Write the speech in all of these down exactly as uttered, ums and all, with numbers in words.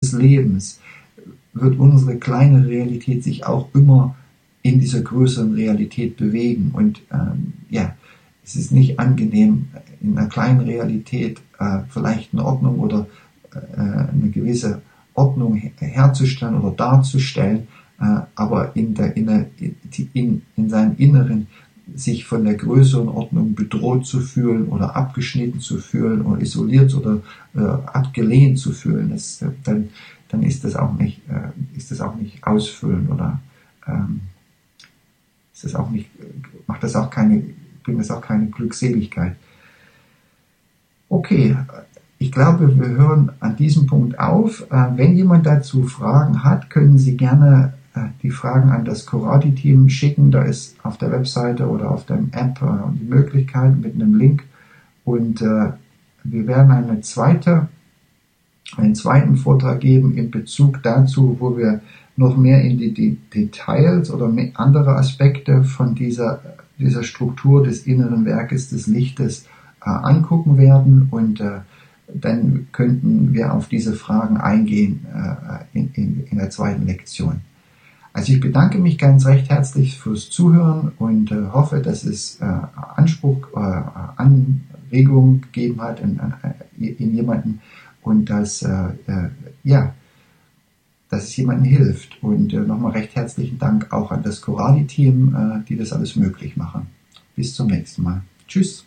des Lebens wird unsere kleine Realität sich auch immer in dieser größeren Realität bewegen. Und ähm, ja, es ist nicht angenehm, in einer kleinen Realität äh, vielleicht eine Ordnung oder äh, eine gewisse Ordnung herzustellen oder darzustellen, äh, aber in, der, in, der, in, in seinem Inneren sich von der größeren Ordnung bedroht zu fühlen oder abgeschnitten zu fühlen oder isoliert oder äh, abgelehnt zu fühlen, das, dann, dann ist das auch nicht, äh, ist das auch nicht ausfüllend oder ähm, ist das auch nicht, macht das auch keine, bringt das auch keine Glückseligkeit. Okay, ich glaube, wir hören an diesem Punkt auf. Äh, wenn jemand dazu Fragen hat, können Sie gerne die Fragen an das Coradi-Team schicken. Da ist auf der Webseite oder auf der App äh, die Möglichkeit mit einem Link. Und äh, wir werden eine zweite, einen zweiten Vortrag geben in Bezug dazu, wo wir noch mehr in die, die Details oder andere Aspekte von dieser, dieser Struktur des inneren Werkes des Lichtes äh, angucken werden. Und äh, dann könnten wir auf diese Fragen eingehen äh, in, in, in der zweiten Lektion. Also ich bedanke mich ganz recht herzlich fürs Zuhören und äh, hoffe, dass es äh, Anspruch, äh, Anregungen gegeben hat in, äh, in jemanden und dass, äh, äh, ja, dass es jemandem hilft. Und äh, nochmal recht herzlichen Dank auch an das Coradi-Team, äh, die das alles möglich machen. Bis zum nächsten Mal. Tschüss.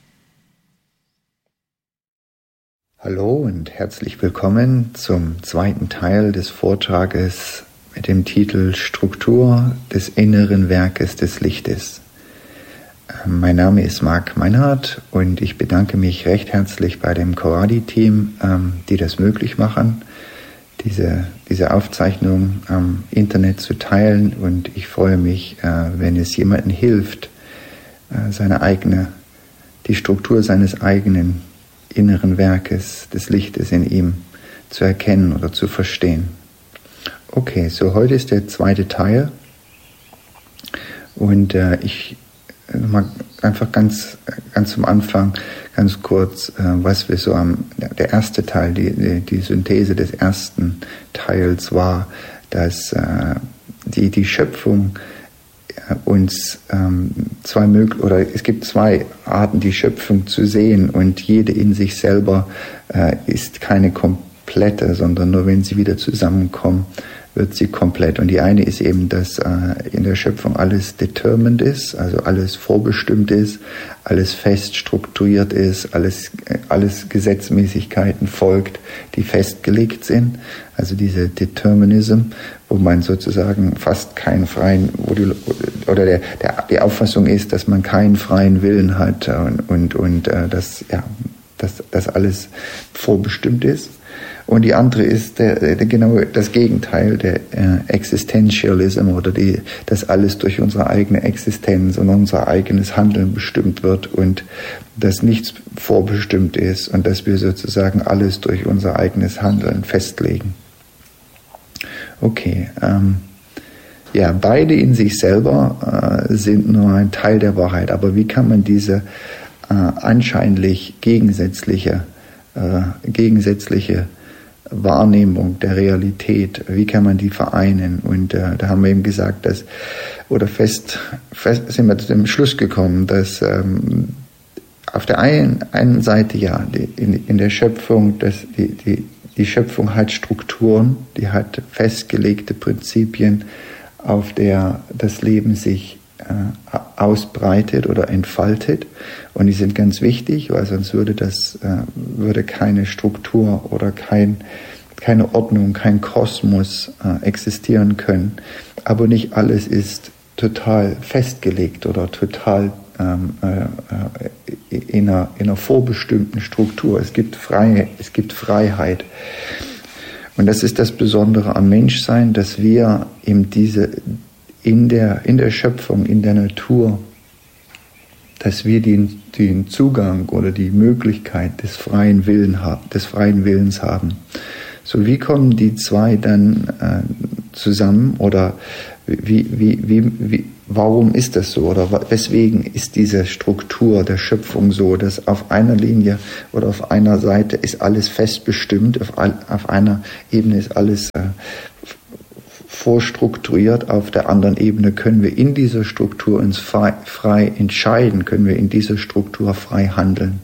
Hallo und herzlich willkommen zum zweiten Teil des Vortrages mit dem Titel Struktur des inneren Werkes des Lichtes. Mein Name ist Marc Meinhardt und ich bedanke mich recht herzlich bei dem Coradi-Team, die das möglich machen, diese, diese Aufzeichnung am Internet zu teilen, und ich freue mich, wenn es jemandem hilft, seine eigene, die Struktur seines eigenen inneren Werkes des Lichtes in ihm zu erkennen oder zu verstehen. Okay, so heute ist der zweite Teil und äh, ich äh, mal einfach ganz ganz zum Anfang ganz kurz, äh, was wir so am der erste Teil, die die, die Synthese des ersten Teils war, dass äh, die die Schöpfung äh, uns ähm, zwei möglich oder es gibt zwei Arten, die Schöpfung zu sehen, und jede in sich selber äh, ist keine komplette, sondern nur wenn sie wieder zusammenkommen, wird sie komplett. Und die eine ist eben, dass äh, in der Schöpfung alles determined ist, also alles vorbestimmt ist, alles fest strukturiert ist, alles, äh, alles Gesetzmäßigkeiten folgt, die festgelegt sind. Also diese Determinism, wo man sozusagen fast keinen freien, wo die, oder der, der, die Auffassung ist, dass man keinen freien Willen hat und, und, und äh, dass, ja, dass, dass alles vorbestimmt ist. Und die andere ist der, der, genau das Gegenteil, der äh, Existentialism, oder die, dass alles durch unsere eigene Existenz und unser eigenes Handeln bestimmt wird und dass nichts vorbestimmt ist und dass wir sozusagen alles durch unser eigenes Handeln festlegen. Okay, ähm, ja, beide in sich selber äh, sind nur ein Teil der Wahrheit, aber wie kann man diese äh, anscheinlich gegensätzliche, äh, gegensätzliche Wahrnehmung der Realität, wie kann man die vereinen? Und äh, da haben wir eben gesagt, dass, oder fest, fest sind wir zu dem Schluss gekommen, dass ähm, auf der einen, einen Seite ja die, in, in der Schöpfung, dass die, die, die Schöpfung hat Strukturen, die hat festgelegte Prinzipien, auf der das Leben sich äh, ausbreitet oder entfaltet, und die sind ganz wichtig, weil sonst würde das äh, würde keine Struktur oder kein, keine Ordnung, kein Kosmos äh, existieren können. Aber nicht alles ist total festgelegt oder total ähm, äh, in, einer, in einer vorbestimmten Struktur. Es gibt Freie, es gibt Freiheit. Und das ist das Besondere am Menschsein, dass wir eben diese in der, in der Schöpfung, in der Natur, dass wir den, den Zugang oder die Möglichkeit des freien, Willen, des freien Willens haben. So, wie kommen die zwei dann äh, zusammen, oder Wie, wie, wie, wie, warum ist das so? Oder weswegen ist diese Struktur der Schöpfung so, dass auf einer Linie oder auf einer Seite ist alles fest bestimmt, auf, auf einer Ebene ist alles äh, vorstrukturiert, auf der anderen Ebene können wir in dieser Struktur uns frei, frei entscheiden, können wir in dieser Struktur frei handeln.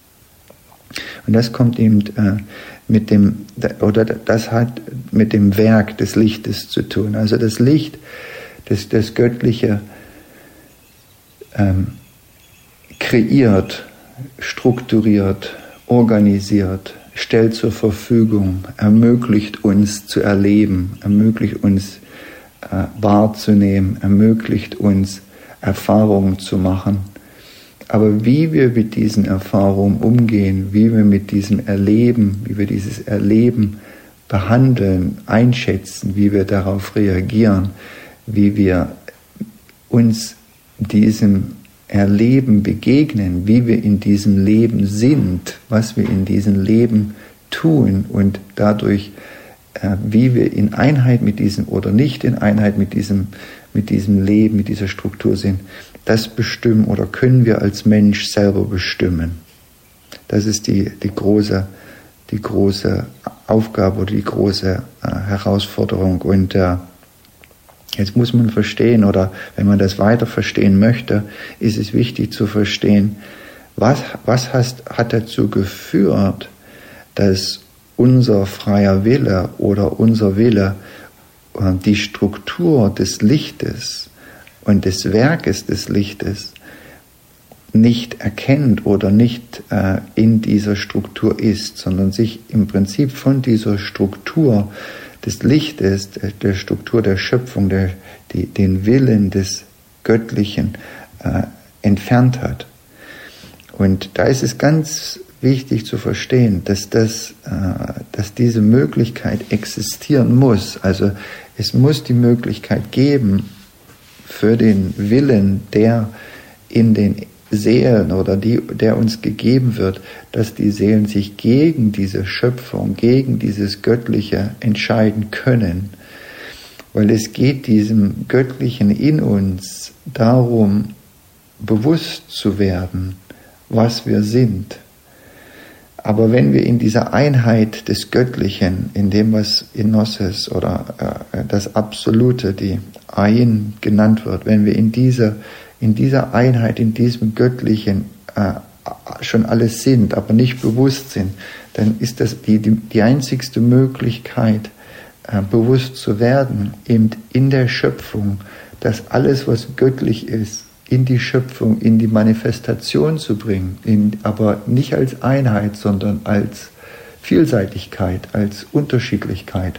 Und das kommt eben äh, mit dem, oder das hat mit dem Werk des Lichtes zu tun. Also das Licht, das, das Göttliche ähm, kreiert, strukturiert, organisiert, stellt zur Verfügung, ermöglicht uns zu erleben, ermöglicht uns äh, wahrzunehmen, ermöglicht uns Erfahrungen zu machen. Aber wie wir mit diesen Erfahrungen umgehen, wie wir mit diesem Erleben, wie wir dieses Erleben behandeln, einschätzen, wie wir darauf reagieren, wie wir uns diesem Erleben begegnen, wie wir in diesem Leben sind, was wir in diesem Leben tun und dadurch, äh, wie wir in Einheit mit diesem oder nicht in Einheit mit diesem, mit diesem Leben, mit dieser Struktur sind, das bestimmen oder können wir als Mensch selber bestimmen. Das ist die, die, große, die große Aufgabe oder die große äh, Herausforderung. Und äh, jetzt muss man verstehen, oder wenn man das weiter verstehen möchte, ist es wichtig zu verstehen, was, was hast, hat dazu geführt, dass unser freier Wille oder unser Wille äh, die Struktur des Lichtes und des Werkes des Lichtes nicht erkennt oder nicht äh, in dieser Struktur ist, sondern sich im Prinzip von dieser Struktur des Lichtes, der, der Struktur der Schöpfung, der, die, den Willen des Göttlichen äh, entfernt hat. Und da ist es ganz wichtig zu verstehen, dass, das, äh, dass diese Möglichkeit existieren muss. Also es muss die Möglichkeit geben, für den Willen, der in den Seelen oder die, der uns gegeben wird, dass die Seelen sich gegen diese Schöpfung, gegen dieses Göttliche entscheiden können. Weil es geht diesem Göttlichen in uns darum, bewusst zu werden, was wir sind. Aber wenn wir in dieser Einheit des Göttlichen, in dem, was Gnosis oder äh, das Absolute, die Ayin genannt wird, wenn wir in dieser, in dieser Einheit, in diesem Göttlichen äh, schon alles sind, aber nicht bewusst sind, dann ist das die, die, die einzigste Möglichkeit, äh, bewusst zu werden, eben in der Schöpfung, dass alles, was göttlich ist, in die Schöpfung, in die Manifestation zu bringen, in, aber nicht als Einheit, sondern als Vielseitigkeit, als Unterschiedlichkeit.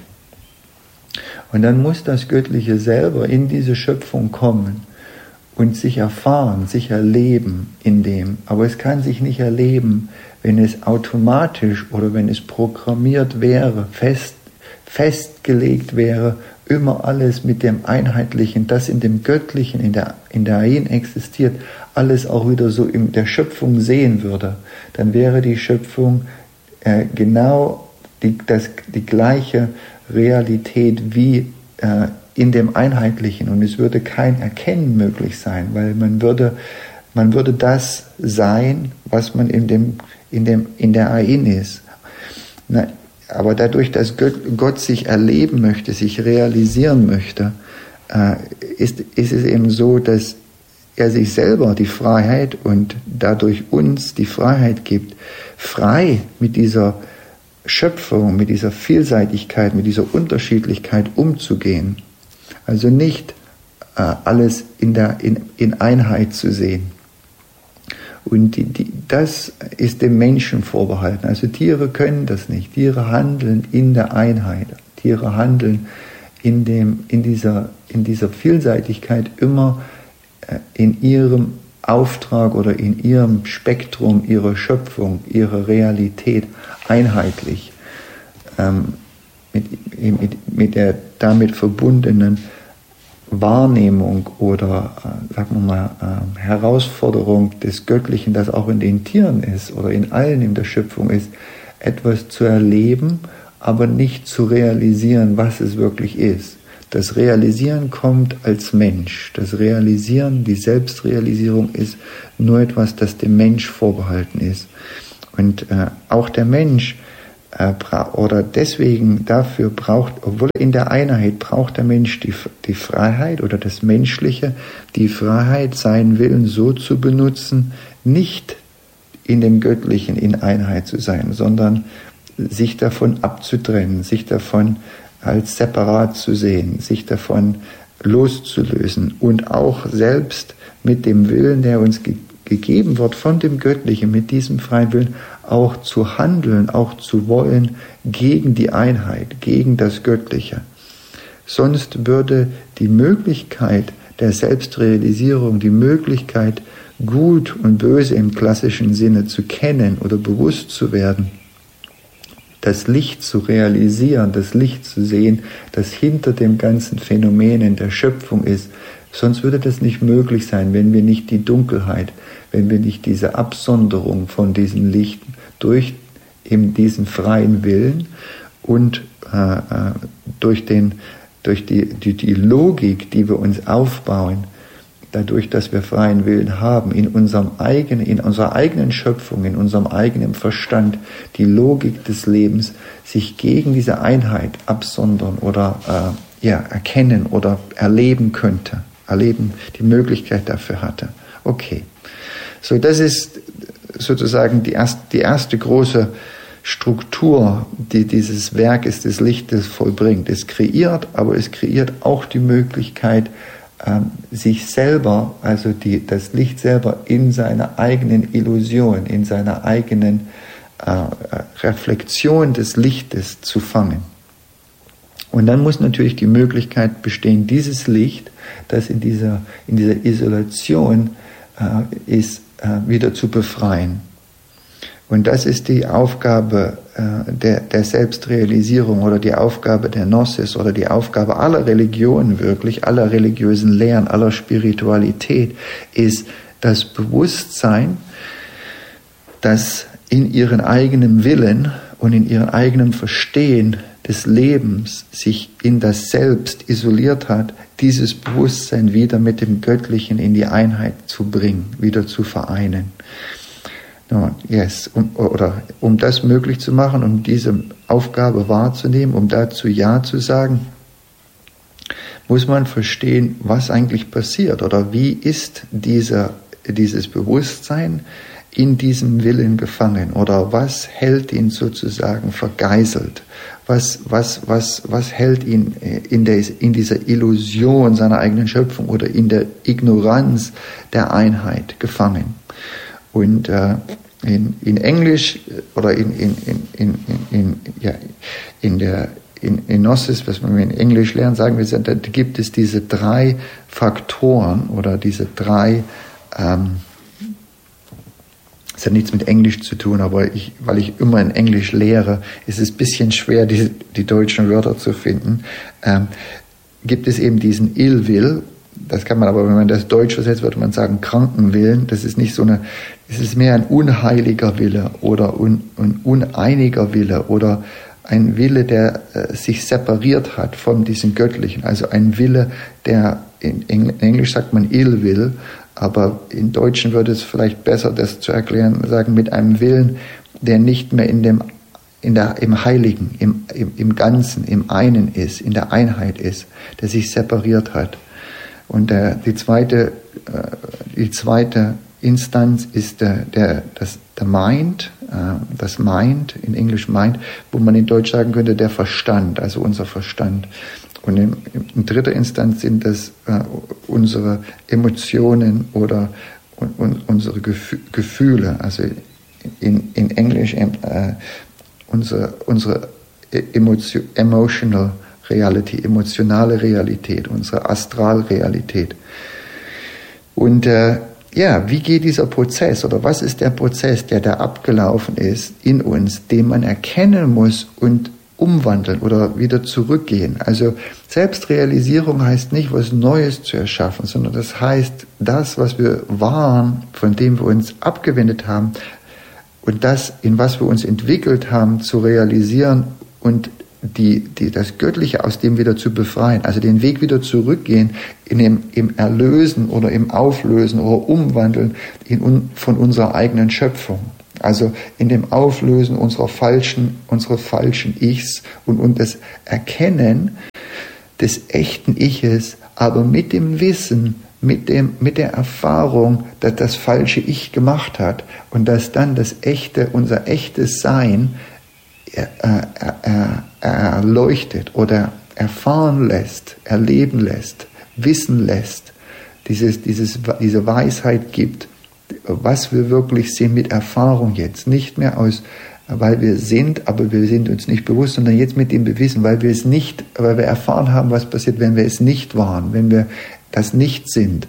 Und dann muss das Göttliche selber in diese Schöpfung kommen und sich erfahren, sich erleben in dem. Aber es kann sich nicht erleben, wenn es automatisch oder wenn es programmiert wäre, fest, festgelegt wäre, immer alles mit dem Einheitlichen, das in dem Göttlichen, in der, in der Ayin existiert, alles auch wieder so in der Schöpfung sehen würde, dann wäre die Schöpfung äh, genau die, das, die gleiche Realität wie äh, in dem Einheitlichen, und es würde kein Erkennen möglich sein, weil man würde, man würde das sein, was man in, dem, in, dem, in der Ayin ist. Na, aber dadurch, dass Gott sich erleben möchte, sich realisieren möchte, ist, ist es eben so, dass er sich selber die Freiheit und dadurch uns die Freiheit gibt, frei mit dieser Schöpfung, mit dieser Vielseitigkeit, mit dieser Unterschiedlichkeit umzugehen. Also nicht alles in, der, in, in Einheit zu sehen. Und die, die, das ist dem Menschen vorbehalten. Also Tiere können das nicht. Tiere handeln in der Einheit. Tiere handeln in, dem, in, dieser, in dieser Vielseitigkeit immer in ihrem Auftrag oder in ihrem Spektrum ihrer Schöpfung, ihrer Realität einheitlich. Ähm, mit, mit, mit der damit verbundenen Wahrnehmung oder, äh, sagen wir mal, äh, Herausforderung des Göttlichen, das auch in den Tieren ist oder in allen in der Schöpfung ist, etwas zu erleben, aber nicht zu realisieren, was es wirklich ist. Das Realisieren kommt als Mensch. Das Realisieren, die Selbstrealisierung ist nur etwas, das dem Mensch vorbehalten ist. Und äh, auch der Mensch äh, bra- oder deswegen dafür braucht, obwohl in der Einheit braucht der Mensch die, die Freiheit oder das Menschliche, die Freiheit, seinen Willen so zu benutzen, nicht in dem Göttlichen in Einheit zu sein, sondern sich davon abzutrennen, sich davon als separat zu sehen, sich davon loszulösen und auch selbst mit dem Willen, der uns ge- gegeben wird von dem Göttlichen, mit diesem freien Willen auch zu handeln, auch zu wollen gegen die Einheit, gegen das Göttliche. Sonst würde die Möglichkeit der Selbstrealisierung, die Möglichkeit, Gut und Böse im klassischen Sinne zu kennen oder bewusst zu werden, das Licht zu realisieren, das Licht zu sehen, das hinter dem ganzen Phänomen in der Schöpfung ist. Sonst würde das nicht möglich sein, wenn wir nicht die Dunkelheit, wenn wir nicht diese Absonderung von diesen Lichten durch eben diesen freien Willen und äh, durch, den, durch die, die, die Logik, die wir uns aufbauen, dadurch, dass wir freien Willen haben, in unserem eigenen, in unserer eigenen Schöpfung, in unserem eigenen Verstand, die Logik des Lebens, sich gegen diese Einheit absondern oder äh, ja, erkennen oder erleben könnte, erleben, die Möglichkeit dafür hatte. Okay. So, das ist sozusagen die erste, die erste große Struktur, die dieses Werkes des Lichtes vollbringt. Es kreiert, aber es kreiert auch die Möglichkeit, sich selber, also die, das Licht selber in seiner eigenen Illusion, in seiner eigenen äh, Reflexion des Lichtes zu fangen. Und dann muss natürlich die Möglichkeit bestehen, dieses Licht, das in dieser, in dieser Isolation äh, ist, äh, wieder zu befreien. Und das ist die Aufgabe äh, der, der Selbstrealisierung oder die Aufgabe der Gnosis oder die Aufgabe aller Religionen wirklich, aller religiösen Lehren, aller Spiritualität, ist das Bewusstsein, das in ihren eigenen Willen und in ihrem eigenen Verstehen des Lebens sich in das Selbst isoliert hat, dieses Bewusstsein wieder mit dem Göttlichen in die Einheit zu bringen, wieder zu vereinen. No, yes, um, oder um das möglich zu machen, um diese Aufgabe wahrzunehmen, um dazu Ja zu sagen, muss man verstehen, was eigentlich passiert oder wie ist dieser, dieses Bewusstsein in diesem Willen gefangen oder was hält ihn sozusagen vergeiselt, was, was, was, was hält ihn in, der, in dieser Illusion seiner eigenen Schöpfung oder in der Ignoranz der Einheit gefangen. Und äh, in, in Englisch oder in, in, in, in, in, ja, in der in, in Gnosis, was man in Englisch lernt, sagen wir, da gibt es diese drei Faktoren oder diese drei, ähm, das hat nichts mit Englisch zu tun, aber ich, weil ich immer in Englisch lehre, ist es ein bisschen schwer, die, die deutschen Wörter zu finden, ähm, gibt es eben diesen Illwill. Das kann man aber, wenn man das Deutsch versetzt, würde man sagen Krankenwillen. Das ist nicht so eine, es ist mehr ein unheiliger Wille oder un, ein uneiniger Wille oder ein Wille, der äh, sich separiert hat von diesem Göttlichen. Also ein Wille, der, in, in Englisch sagt man Ill Will, aber im Deutschen würde es vielleicht besser, das zu erklären, sagen, mit einem Willen, der nicht mehr in dem, in der, im Heiligen, im, im, im Ganzen, im Einen ist, in der Einheit ist, der sich separiert hat. Und der, die zweite, äh, die zweite Instanz ist der, der, das, der Mind, äh, das Mind, in Englisch Mind, wo man in Deutsch sagen könnte, der Verstand, also unser Verstand. Und in, in dritter Instanz sind das äh, unsere Emotionen oder un, un, unsere Gefü- Gefühle, also in, in Englisch äh, unsere, unsere Emotion, emotional Reality, emotionale Realität, unsere Astralrealität. Und äh, ja, wie geht dieser Prozess oder was ist der Prozess, der da abgelaufen ist in uns, den man erkennen muss und umwandeln oder wieder zurückgehen? Also Selbstrealisierung heißt nicht, was Neues zu erschaffen, sondern das heißt, das, was wir waren, von dem wir uns abgewendet haben und das, in was wir uns entwickelt haben, zu realisieren und die, die, das Göttliche aus dem wieder zu befreien, also den Weg wieder zurückgehen in dem, im Erlösen oder im Auflösen oder Umwandeln in, von unserer eigenen Schöpfung. Also in dem Auflösen unserer falschen, unserer falschen Ichs und, und das Erkennen des echten Iches, aber mit dem Wissen, mit dem, mit der Erfahrung, dass das falsche Ich gemacht hat und dass dann das echte, unser echtes Sein er, er, er, erleuchtet oder erfahren lässt, erleben lässt, wissen lässt, dieses, dieses, diese Weisheit gibt, was wir wirklich sind mit Erfahrung jetzt, nicht mehr aus, weil wir sind, aber wir sind uns nicht bewusst, sondern jetzt mit dem Bewissen, weil wir es nicht, weil wir erfahren haben, was passiert, wenn wir es nicht waren, wenn wir das nicht sind.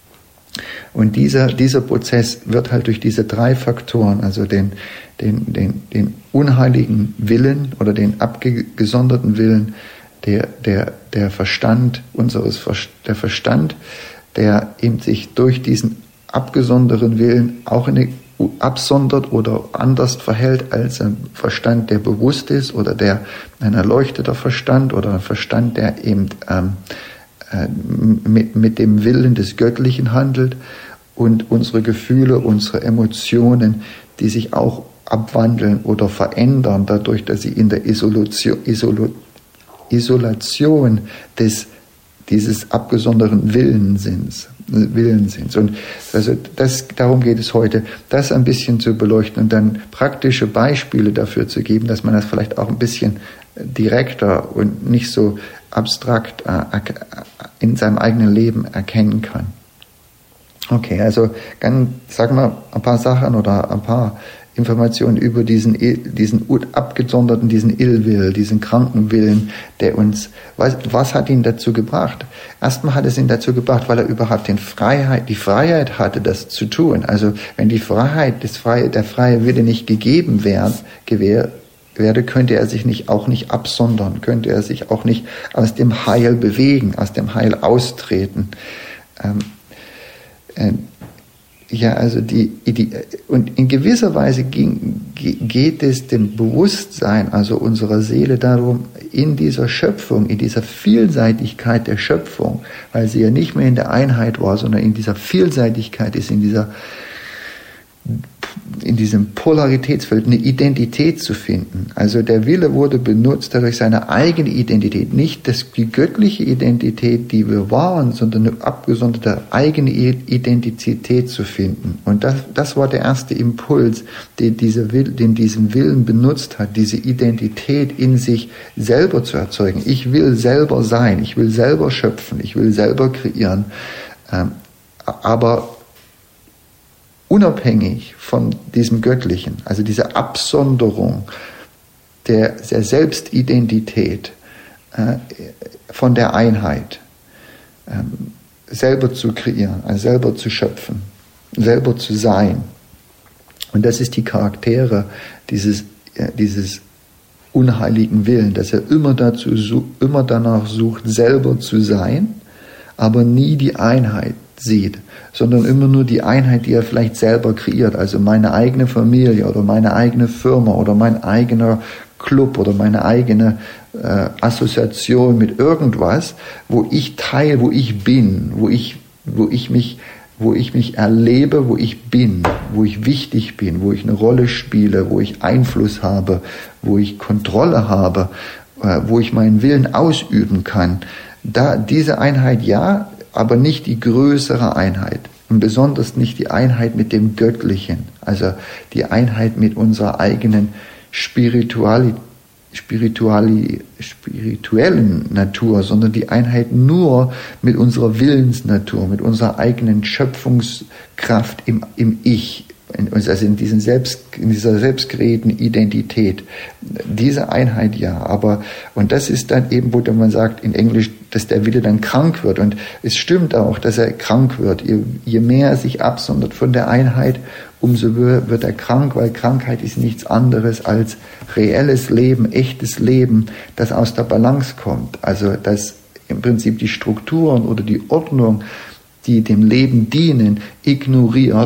Und dieser, dieser Prozess wird halt durch diese drei Faktoren, also den, den, den, den unheiligen Willen oder den abgesonderten Willen, der, der, der Verstand unseres, der Verstand, der eben sich durch diesen abgesonderten Willen auch in eine absondert oder anders verhält als ein Verstand, der bewusst ist oder der ein erleuchteter Verstand oder ein Verstand, der eben ähm, äh, mit, mit dem Willen des Göttlichen handelt und unsere Gefühle, unsere Emotionen, die sich auch abwandeln oder verändern, dadurch, dass sie in der Isolation, Isolo, Isolation des, dieses abgesonderten Willens sind. Willens sind. Und also das, darum geht es heute, das ein bisschen zu beleuchten und dann praktische Beispiele dafür zu geben, dass man das vielleicht auch ein bisschen direkter und nicht so abstrakt in seinem eigenen Leben erkennen kann. Okay, also ganz, sagen wir ein paar Sachen oder ein paar Informationen über diesen, diesen abgesonderten, diesen Illwill, diesen kranken Willen, der uns, was, was hat ihn dazu gebracht? Erstmal hat es ihn dazu gebracht, weil er überhaupt den Freiheit, die Freiheit hatte, das zu tun. Also, wenn die Freiheit, das freie, der freie Wille nicht gegeben wär, gewähr, werde, könnte er sich nicht, auch nicht absondern, könnte er sich auch nicht aus dem Heil bewegen, aus dem Heil austreten. Ähm, äh, Ja, also die, die, und in gewisser Weise ging, geht es dem Bewusstsein, also unserer Seele darum, in dieser Schöpfung, in dieser Vielseitigkeit der Schöpfung, weil sie ja nicht mehr in der Einheit war, sondern in dieser Vielseitigkeit ist, in dieser, in diesem Polaritätsfeld eine Identität zu finden. Also der Wille wurde benutzt dadurch seine eigene Identität, nicht das, die göttliche Identität, die wir waren, sondern eine abgesonderte eigene Identität zu finden. Und das, das war der erste Impuls, den, diese, den diesen Willen benutzt hat, diese Identität in sich selber zu erzeugen. Ich will selber sein, ich will selber schöpfen, ich will selber kreieren, ähm, aber unabhängig von diesem Göttlichen, also diese Absonderung der, der Selbstidentität äh, von der Einheit, äh, selber zu kreieren, also selber zu schöpfen, selber zu sein. Und das ist die Charaktere dieses, äh, dieses unheiligen Willen, dass er immer, dazu, immer danach sucht, selber zu sein, aber nie die Einheit sieht, sondern immer nur die Einheit, die er vielleicht selber kreiert, also meine eigene Familie oder meine eigene Firma oder mein eigener Club oder meine eigene äh, Assoziation mit irgendwas, wo ich teil, wo ich bin, wo ich, wo ich mich, wo ich mich erlebe, wo ich bin, wo ich wichtig bin, wo ich eine Rolle spiele, wo ich Einfluss habe, wo ich Kontrolle habe, äh, wo ich meinen Willen ausüben kann. Da diese Einheit ja, aber nicht die größere Einheit und besonders nicht die Einheit mit dem Göttlichen, also die Einheit mit unserer eigenen Spirituali, Spirituali, spirituellen Natur, sondern die Einheit nur mit unserer Willensnatur, mit unserer eigenen Schöpfungskraft im, im Ich, also in, diesen Selbst, in dieser selbstkreierten Identität. Diese Einheit ja, aber, und das ist dann eben, wo man sagt in Englisch, dass der Wille dann krank wird. Und es stimmt auch, dass er krank wird. Je, je mehr er sich absondert von der Einheit, umso wird er krank, weil Krankheit ist nichts anderes als reelles Leben, echtes Leben, das aus der Balance kommt. Also, dass im Prinzip die Strukturen oder die Ordnung, die dem Leben dienen, ignoriert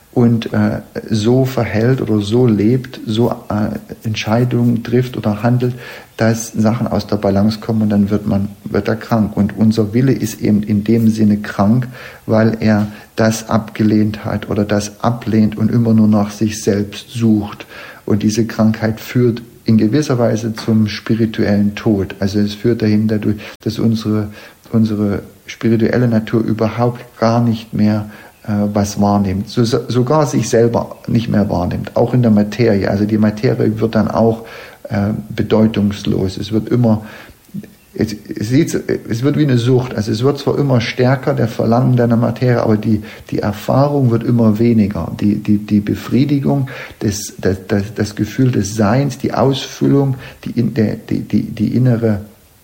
und äh, so verhält oder so lebt, so äh, Entscheidungen trifft oder handelt, dass Sachen aus der Balance kommen und dann wird man wird er krank. Und unser Wille ist eben in dem Sinne krank, weil er das abgelehnt hat oder das ablehnt und immer nur nach sich selbst sucht. Und diese Krankheit führt in gewisser Weise zum spirituellen Tod. Also es führt dahin dadurch, dass unsere, unsere spirituelle Natur überhaupt gar nicht mehr äh, was wahrnimmt. So, sogar sich selber nicht mehr wahrnimmt. Auch in der Materie. Also die Materie wird dann auch äh, bedeutungslos. Es wird immer, es, es, sieht, es wird wie eine Sucht. Also es wird zwar immer stärker, der Verlangen deiner Materie, aber die, die Erfahrung wird immer weniger. Die, die, die Befriedigung, das, das, das, das Gefühl des Seins, die Ausfüllung, die, die, die, die, innere,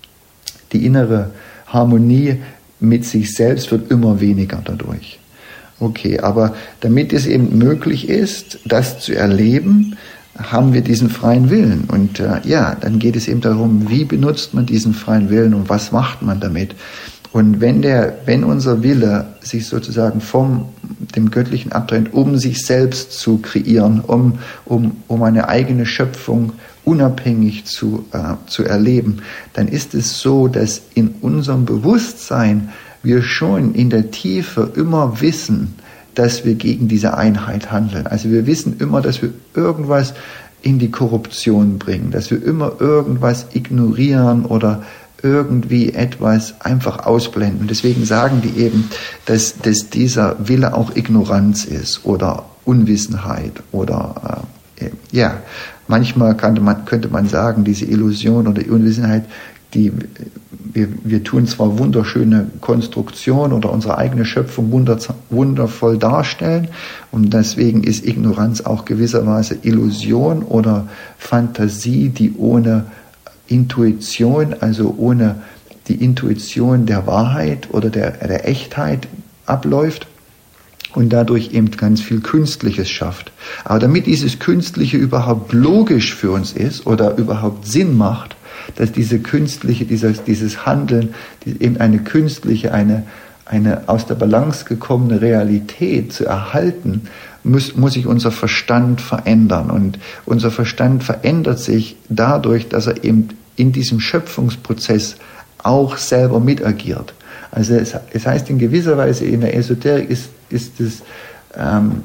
die innere Harmonie mit sich selbst wird immer weniger dadurch. Okay, aber damit es eben möglich ist, das zu erleben, haben wir diesen freien Willen. Und äh, ja, dann geht es eben darum, wie benutzt man diesen freien Willen und was macht man damit. Und wenn der, wenn unser Wille sich sozusagen vom dem Göttlichen abtrennt, um sich selbst zu kreieren, um um um eine eigene Schöpfung unabhängig zu äh, zu erleben, dann ist es so, dass in unserem Bewusstsein wir schon in der Tiefe immer wissen, dass wir gegen diese Einheit handeln. Also wir wissen immer, dass wir irgendwas in die Korruption bringen, dass wir immer irgendwas ignorieren oder irgendwie etwas einfach ausblenden. Und deswegen sagen die eben, dass, dass dieser Wille auch Ignoranz ist oder Unwissenheit oder äh, ja, manchmal könnte man, könnte man sagen, diese Illusion oder Unwissenheit, die wir, wir tun zwar wunderschöne Konstruktion oder unsere eigene Schöpfung wunder, wundervoll darstellen und deswegen ist Ignoranz auch gewisserweise Illusion oder Fantasie, die ohne Intuition, also ohne die Intuition der Wahrheit oder der, der Echtheit abläuft und dadurch eben ganz viel Künstliches schafft. Aber damit dieses Künstliche überhaupt logisch für uns ist oder überhaupt Sinn macht, dass diese künstliche, dieses, dieses Handeln, eben eine künstliche, eine, eine aus der Balance gekommene Realität zu erhalten, muss, muss sich unser Verstand verändern. Und unser Verstand verändert sich dadurch, dass er eben in diesem Schöpfungsprozess auch selber mitagiert. Also es, es heißt in gewisser Weise, in der Esoterik ist, ist es ähm,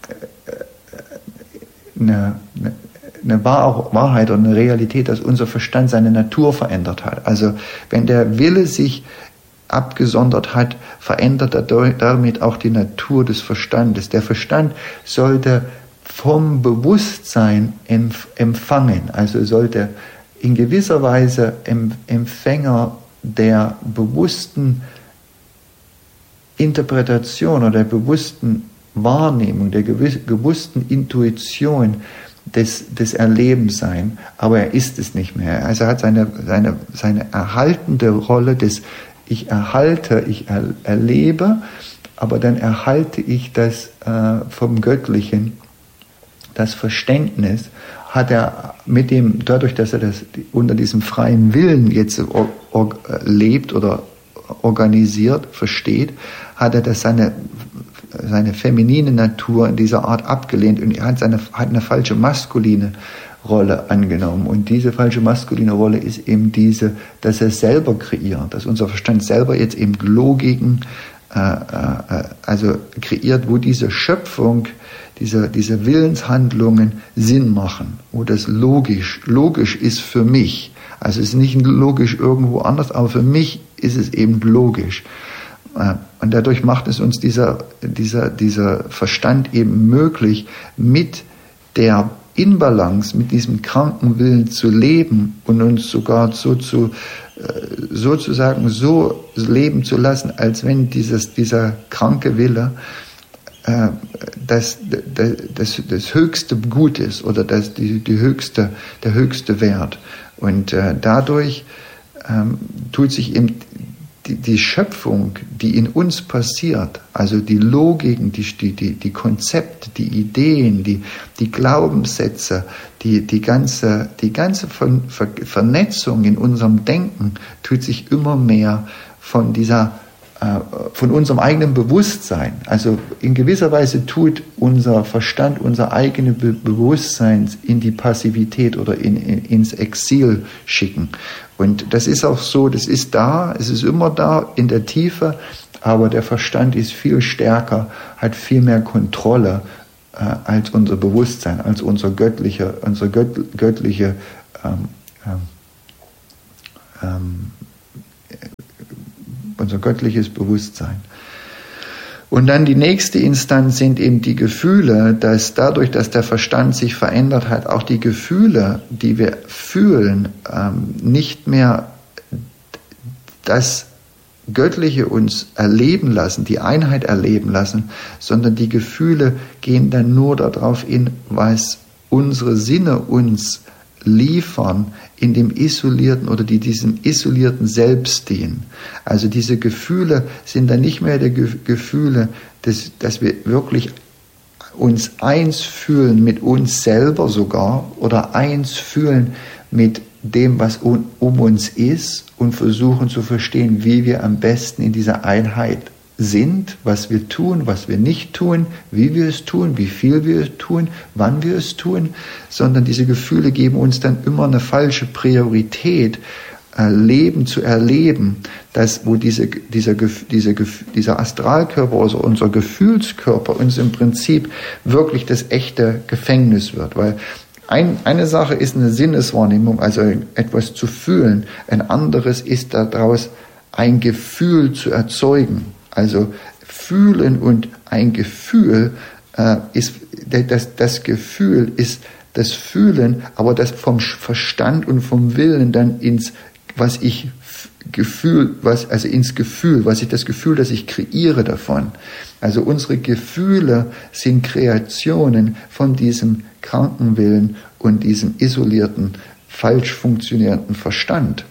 eine, eine eine Wahrheit oder eine Realität, dass unser Verstand seine Natur verändert hat. Also wenn der Wille sich abgesondert hat, verändert er damit auch die Natur des Verstandes. Der Verstand sollte vom Bewusstsein empfangen, also sollte in gewisser Weise Empfänger der bewussten Interpretation oder der bewussten Wahrnehmung, der bewussten Intuition Des, des Erlebens sein, aber er ist es nicht mehr. Also er hat seine, seine, seine erhaltende Rolle des ich erhalte, ich er, erlebe, aber dann erhalte ich das äh, vom Göttlichen, das Verständnis, hat er mit dem, dadurch, dass er das unter diesem freien Willen jetzt or, or, lebt oder organisiert, versteht, hat er das seine seine feminine Natur in dieser Art abgelehnt und er hat, seine, hat eine falsche maskuline Rolle angenommen. Und diese falsche maskuline Rolle ist eben diese, dass er selber kreiert, dass unser Verstand selber jetzt eben Logiken, äh, äh, also kreiert, wo diese Schöpfung, diese, diese Willenshandlungen Sinn machen, wo das logisch, logisch ist für mich. Also es ist nicht logisch irgendwo anders, aber für mich ist es eben logisch. Und dadurch macht es uns dieser, dieser, dieser Verstand eben möglich, mit der Inbalance, mit diesem kranken Willen zu leben und uns sogar so zu, sozusagen so leben zu lassen, als wenn dieses, dieser kranke Wille äh, das, das, das, das höchste Gut ist oder das, die, die höchste, der höchste Wert. Und äh, dadurch ähm, tut sich eben Die, die Schöpfung, die in uns passiert, also die Logiken, die, die, die Konzepte, die Ideen, die, die Glaubenssätze, die, die ganze, die ganze Ver, Ver, Vernetzung in unserem Denken tut sich immer mehr von dieser von unserem eigenen Bewusstsein. Also in gewisser Weise tut unser Verstand, unser eigenes Be- Bewusstsein in die Passivität oder in, in, ins Exil schicken. Und das ist auch so, das ist da, es ist immer da in der Tiefe, aber der Verstand ist viel stärker, hat viel mehr Kontrolle äh, als unser Bewusstsein, als unser göttliche, unsere gött, göttliche ähm, ähm, ähm, unser göttliches Bewusstsein. Und dann die nächste Instanz sind eben die Gefühle, dass dadurch, dass der Verstand sich verändert hat, auch die Gefühle, die wir fühlen, nicht mehr das Göttliche uns erleben lassen, die Einheit erleben lassen, sondern die Gefühle gehen dann nur darauf in, was unsere Sinne uns liefern in dem isolierten oder die diesem isolierten Selbst dienen. Also diese Gefühle sind dann nicht mehr die Ge- Gefühle, dass, dass wir wirklich uns eins fühlen mit uns selber sogar oder eins fühlen mit dem, was um, um uns ist und versuchen zu verstehen, wie wir am besten in dieser Einheit sind, was wir tun, was wir nicht tun, wie wir es tun, wie viel wir es tun, wann wir es tun, sondern diese Gefühle geben uns dann immer eine falsche Priorität, äh, Leben zu erleben, dass, wo diese, dieser, dieser, dieser Astralkörper, also unser Gefühlskörper uns im Prinzip wirklich das echte Gefängnis wird, weil Ein, eine Sache ist eine Sinneswahrnehmung, also etwas zu fühlen, ein anderes ist daraus ein Gefühl zu erzeugen. Also fühlen und ein Gefühl äh, ist, das, das Gefühl ist das Fühlen, aber das vom Verstand und vom Willen dann ins, was ich Gefühl, was, also ins Gefühl, was ich das Gefühl, das ich kreiere davon. Also unsere Gefühle sind Kreationen von diesem kranken Willen und diesem isolierten, falsch funktionierenden Verstand.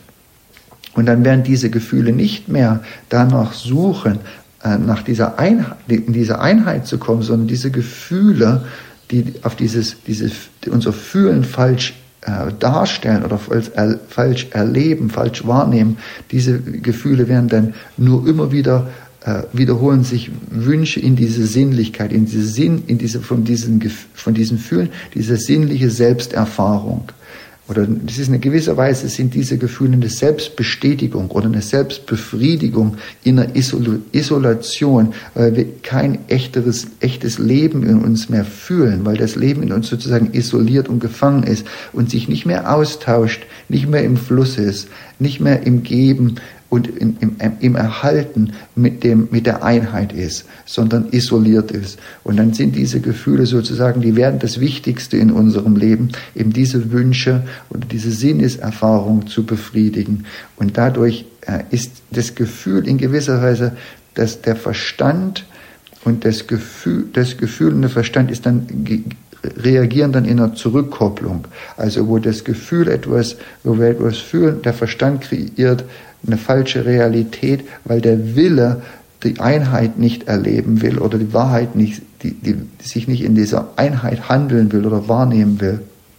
Und dann werden diese Gefühle nicht mehr danach suchen, nach dieser Einheit, in diese Einheit zu kommen, sondern diese Gefühle, die auf dieses, dieses, die unser Fühlen falsch äh, darstellen oder falsch, er, falsch erleben, falsch wahrnehmen, diese Gefühle werden dann nur immer wieder äh, wiederholen sich Wünsche in diese Sinnlichkeit, in diese Sinn, in diese von diesen von diesen Fühlen, diese sinnliche Selbsterfahrung. Oder das ist in gewisser Weise sind diese Gefühle eine Selbstbestätigung oder eine Selbstbefriedigung in einer Isol- Isolation, weil wir kein echteres, echtes Leben in uns mehr fühlen, weil das Leben in uns sozusagen isoliert und gefangen ist und sich nicht mehr austauscht, nicht mehr im Fluss ist, nicht mehr im Geben und in, im, im Erhalten mit dem, mit der Einheit ist, sondern isoliert ist. Und dann sind diese Gefühle sozusagen, die werden das Wichtigste in unserem Leben, eben diese Wünsche oder diese Sinneserfahrung zu befriedigen. Und dadurch äh, ist das Gefühl in gewisser Weise, dass der Verstand und das Gefühl, das Gefühl und der Verstand ist dann reagieren dann in einer Zurückkopplung. Also wo das Gefühl etwas, wo wir etwas fühlen, der Verstand kreiert eine falsche Realität, weil der Wille die Einheit nicht erleben will oder die Wahrheit nicht, die, die, die sich nicht in dieser Einheit handeln will oder wahrnehmen will.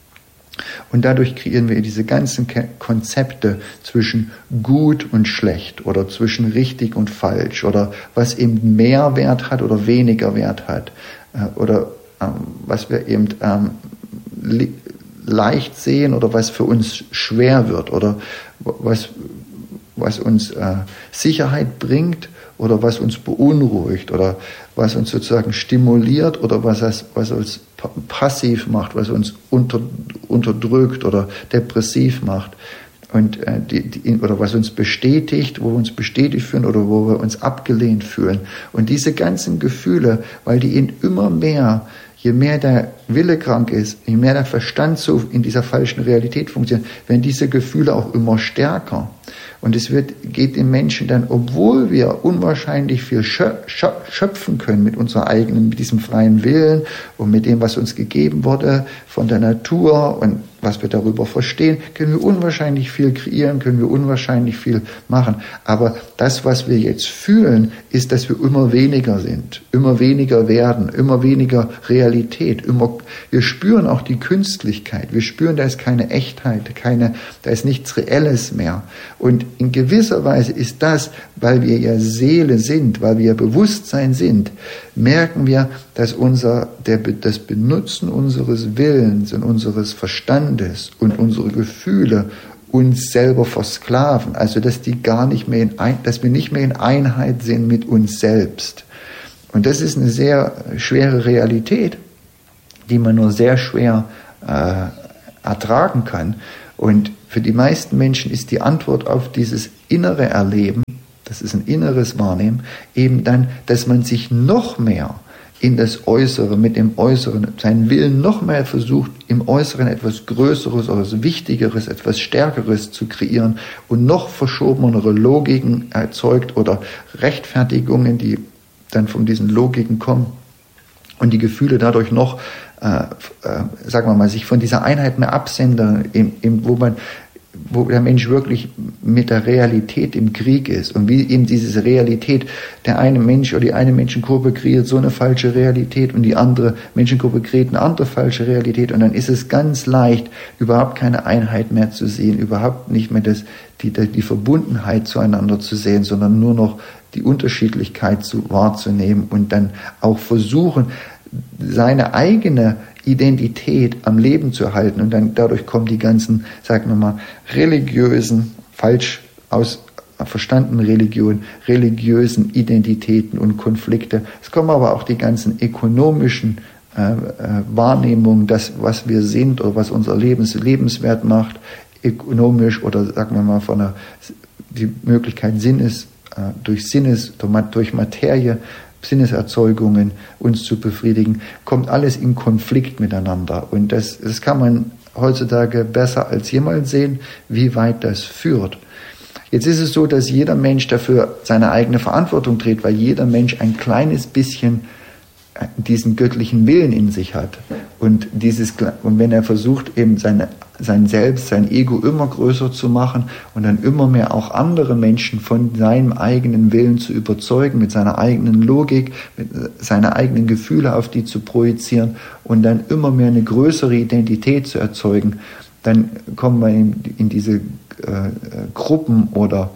Und dadurch kreieren wir diese ganzen Konzepte zwischen gut und schlecht oder zwischen richtig und falsch oder was eben mehr Wert hat oder weniger Wert hat oder ähm, was wir eben ähm, li- leicht sehen oder was für uns schwer wird oder was was uns äh, Sicherheit bringt oder was uns beunruhigt oder was uns sozusagen stimuliert oder was, das, was uns passiv macht, was uns unter, unterdrückt oder depressiv macht und äh, die, die, oder was uns bestätigt, wo wir uns bestätigt fühlen oder wo wir uns abgelehnt fühlen. Und diese ganzen Gefühle, weil die in immer mehr, je mehr der Wille krank ist, je mehr der Verstand so in dieser falschen Realität funktioniert, werden diese Gefühle auch immer stärker. Und es wird, geht den Menschen dann, obwohl wir unwahrscheinlich viel schöpfen können mit unserer eigenen, mit diesem freien Willen und mit dem, was uns gegeben wurde von der Natur und was wir darüber verstehen, können wir unwahrscheinlich viel kreieren, können wir unwahrscheinlich viel machen. Aber das, was wir jetzt fühlen, ist, dass wir immer weniger sind, immer weniger werden, immer weniger Realität, immer, wir spüren auch die Künstlichkeit, wir spüren, da ist keine Echtheit, keine, da ist nichts Reelles mehr. Und in gewisser Weise ist das, weil wir ja Seele sind, weil wir Bewusstsein sind, merken wir, dass unser, der, das Benutzen unseres Willens und unseres Verstandes und unsere Gefühle uns selber versklaven. Also, dass die gar nicht mehr in ein, dass wir nicht mehr in Einheit sind mit uns selbst. Und das ist eine sehr schwere Realität, die man nur sehr schwer äh, ertragen kann. Und für die meisten Menschen ist die Antwort auf dieses innere Erleben, das ist ein inneres Wahrnehmen, eben dann, dass man sich noch mehr in das Äußere, mit dem Äußeren, seinen Willen noch mehr versucht, im Äußeren etwas Größeres, etwas Wichtigeres, etwas Stärkeres zu kreieren und noch verschobenere Logiken erzeugt oder Rechtfertigungen, die dann von diesen Logiken kommen und die Gefühle dadurch noch, äh, äh, sagen wir mal, sich von dieser Einheit mehr absendern, im, im, wo man, wo der Mensch wirklich mit der Realität im Krieg ist und wie eben diese Realität, der eine Mensch oder die eine Menschengruppe kreiert so eine falsche Realität und die andere Menschengruppe kreiert eine andere falsche Realität und dann ist es ganz leicht, überhaupt keine Einheit mehr zu sehen, überhaupt nicht mehr das, die, die Verbundenheit zueinander zu sehen, sondern nur noch die Unterschiedlichkeit zu, wahrzunehmen und dann auch versuchen, seine eigene Identität am Leben zu halten. Und dann dadurch kommen die ganzen, sagen wir mal, religiösen, falsch aus verstandenen Religionen, religiösen Identitäten und Konflikte. Es kommen aber auch die ganzen ökonomischen äh, äh, Wahrnehmungen, das, was wir sind oder was unser Lebens lebenswert macht, ökonomisch oder sagen wir mal von der die Möglichkeit Sinnes durch Sinnes, durch Materie, Sinneserzeugungen uns zu befriedigen, kommt alles in Konflikt miteinander. Und das, das kann man heutzutage besser als jemals sehen, wie weit das führt. Jetzt ist es so, dass jeder Mensch dafür seine eigene Verantwortung trägt, weil jeder Mensch ein kleines bisschen diesen göttlichen Willen in sich hat. Und, dieses, und wenn er versucht, eben seine, sein Selbst, sein Ego immer größer zu machen und dann immer mehr auch andere Menschen von seinem eigenen Willen zu überzeugen, mit seiner eigenen Logik, mit seinen eigenen Gefühle auf die zu projizieren und dann immer mehr eine größere Identität zu erzeugen, dann kommen wir in, in diese äh, Gruppen oder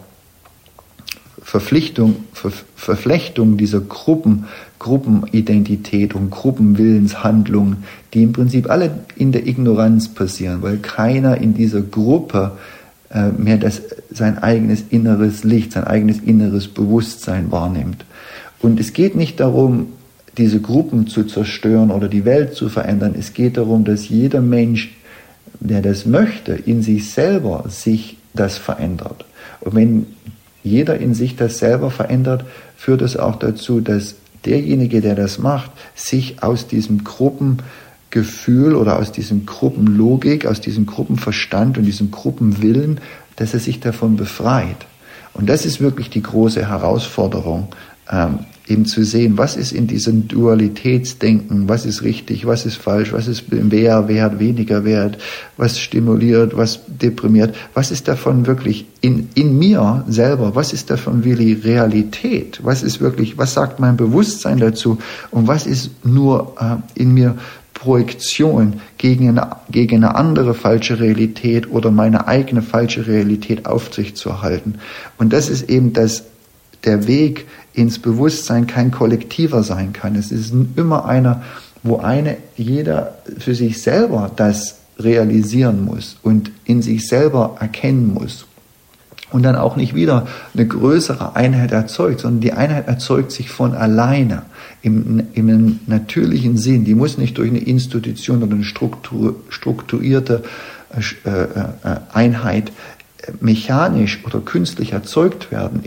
Verpflichtung, Ver, Verflechtung dieser Gruppen, Gruppenidentität und Gruppenwillenshandlungen, die im Prinzip alle in der Ignoranz passieren, weil keiner in dieser Gruppe äh, mehr das, sein eigenes inneres Licht, sein eigenes inneres Bewusstsein wahrnimmt. Und es geht nicht darum, diese Gruppen zu zerstören oder die Welt zu verändern. Es geht darum, dass jeder Mensch, der das möchte, in sich selber sich das verändert. Und wenn jeder in sich das selber verändert, führt es auch dazu, dass derjenige, der das macht, sich aus diesem Gruppengefühl oder aus diesem Gruppenlogik, aus diesem Gruppenverstand und diesem Gruppenwillen, dass er sich davon befreit. Und das ist wirklich die große Herausforderung, ähm, eben zu sehen, was ist in diesem Dualitätsdenken, was ist richtig, was ist falsch, was ist mehr wert, weniger wert, was stimuliert, was deprimiert, was ist davon wirklich in, in mir selber, was ist davon wirklich Realität, was ist wirklich, was sagt mein Bewusstsein dazu und was ist nur äh, in mir Projektion gegen eine, gegen eine andere falsche Realität oder meine eigene falsche Realität auf sich zu erhalten. Und das ist eben das, der Weg ins Bewusstsein kein kollektiver sein kann. Es ist immer einer, wo eine, jeder für sich selber das realisieren muss und in sich selber erkennen muss. Und dann auch nicht wieder eine größere Einheit erzeugt, sondern die Einheit erzeugt sich von alleine im, im natürlichen Sinn. Die muss nicht durch eine Institution oder eine Struktur, strukturierte äh, äh, Einheit mechanisch oder künstlich erzeugt werden.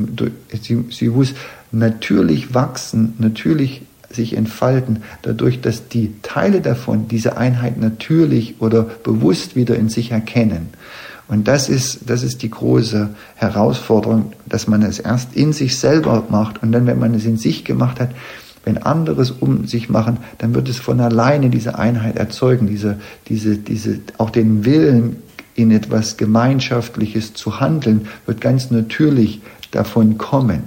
Sie, sie muss natürlich wachsen, natürlich sich entfalten, dadurch, dass die Teile davon diese Einheit natürlich oder bewusst wieder in sich erkennen. Und das ist, das ist die große Herausforderung, dass man es erst in sich selber macht und dann, wenn man es in sich gemacht hat, wenn andere es um sich machen, dann wird es von alleine diese Einheit erzeugen, diese, diese, diese, auch den Willen, in etwas Gemeinschaftliches zu handeln, wird ganz natürlich davon kommen.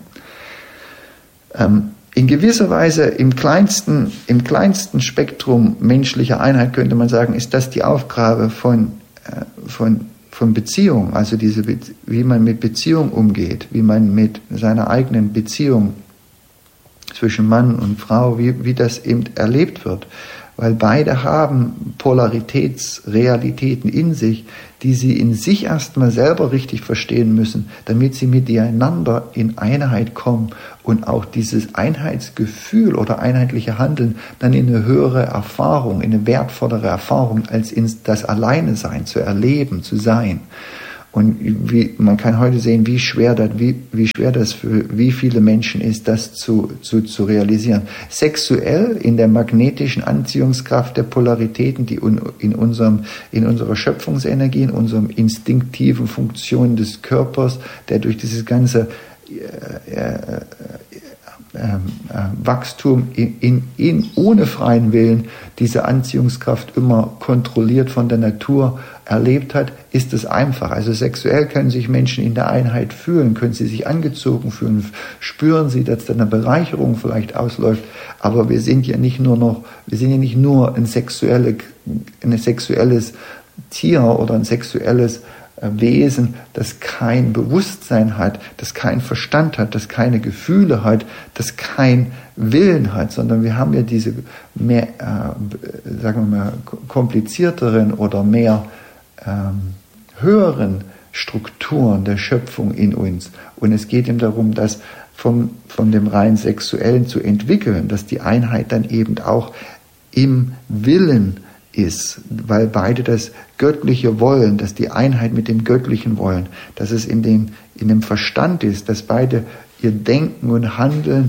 Ähm, in gewisser Weise im kleinsten, im kleinsten Spektrum menschlicher Einheit könnte man sagen, ist das die Aufgabe von, äh, von, von Beziehung, also diese, Be- wie man mit Beziehung umgeht, wie man mit seiner eigenen Beziehung zwischen Mann und Frau, wie, wie das eben erlebt wird. Weil beide haben Polaritätsrealitäten in sich, die sie in sich erstmal selber richtig verstehen müssen, damit sie miteinander in Einheit kommen und auch dieses Einheitsgefühl oder einheitliche Handeln dann in eine höhere Erfahrung, in eine wertvollere Erfahrung, als in das Alleine sein, zu erleben, zu sein. Und wie, man kann heute sehen, wie schwer das, wie, wie schwer das für wie viele Menschen ist, das zu, zu, zu realisieren. Sexuell in der magnetischen Anziehungskraft der Polaritäten, die in unserem, in unserer Schöpfungsenergie, in unserem instinktiven Funktion des Körpers, der durch dieses ganze äh, äh, äh, äh, Wachstum in, in, in, ohne freien Willen diese Anziehungskraft immer kontrolliert von der Natur erlebt hat, ist es einfach. Also sexuell können sich Menschen in der Einheit fühlen, können sie sich angezogen fühlen, spüren sie, dass da eine Bereicherung vielleicht ausläuft, aber wir sind ja nicht nur noch, wir sind ja nicht nur ein, sexuelle, ein sexuelles Tier oder ein sexuelles Wesen, das kein Bewusstsein hat, das keinen Verstand hat, das keine Gefühle hat, das keinen Willen hat, sondern wir haben ja diese mehr, äh, sagen wir mal, komplizierteren oder mehr ähm, höheren Strukturen der Schöpfung in uns. Und es geht ihm darum, das vom, von dem rein Sexuellen zu entwickeln, dass die Einheit dann eben auch im Willen ist, weil beide das Göttliche wollen, dass die Einheit mit dem Göttlichen wollen, dass es in, den, in dem Verstand ist, dass beide ihr Denken und Handeln,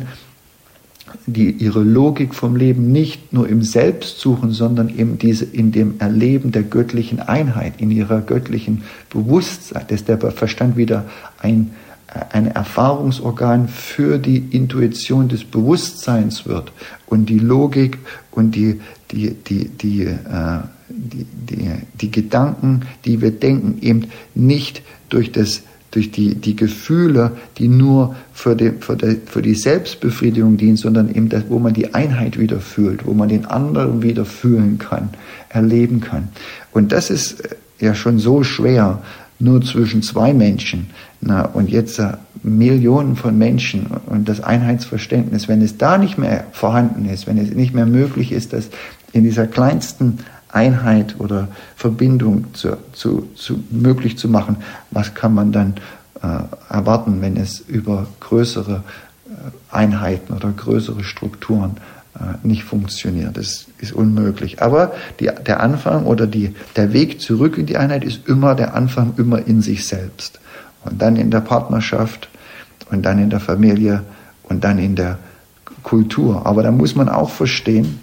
die ihre Logik vom Leben nicht nur im Selbst suchen, sondern eben diese, in dem Erleben der göttlichen Einheit, in ihrer göttlichen Bewusstsein, dass der Verstand wieder ein, ein Erfahrungsorgan für die Intuition des Bewusstseins wird und die Logik und die Die, die, die, äh, die, die, die Gedanken, die wir denken, eben nicht durch, das, durch die, die Gefühle, die nur für die, für, die, für die Selbstbefriedigung dienen, sondern eben das, wo man die Einheit wieder fühlt, wo man den anderen wieder fühlen kann, erleben kann. Und das ist ja schon so schwer, nur zwischen zwei Menschen. Na, und jetzt äh, Millionen von Menschen und das Einheitsverständnis, wenn es da nicht mehr vorhanden ist, wenn es nicht mehr möglich ist, das in dieser kleinsten Einheit oder Verbindung zu, zu, zu möglich zu machen, was kann man dann äh, erwarten, wenn es über größere äh, Einheiten oder größere Strukturen äh, nicht funktioniert? Das ist unmöglich. Aber die, der Anfang oder die, der Weg zurück in die Einheit ist immer der Anfang, immer in sich selbst. Und dann in der Partnerschaft und dann in der Familie und dann in der Kultur. Aber da muss man auch verstehen,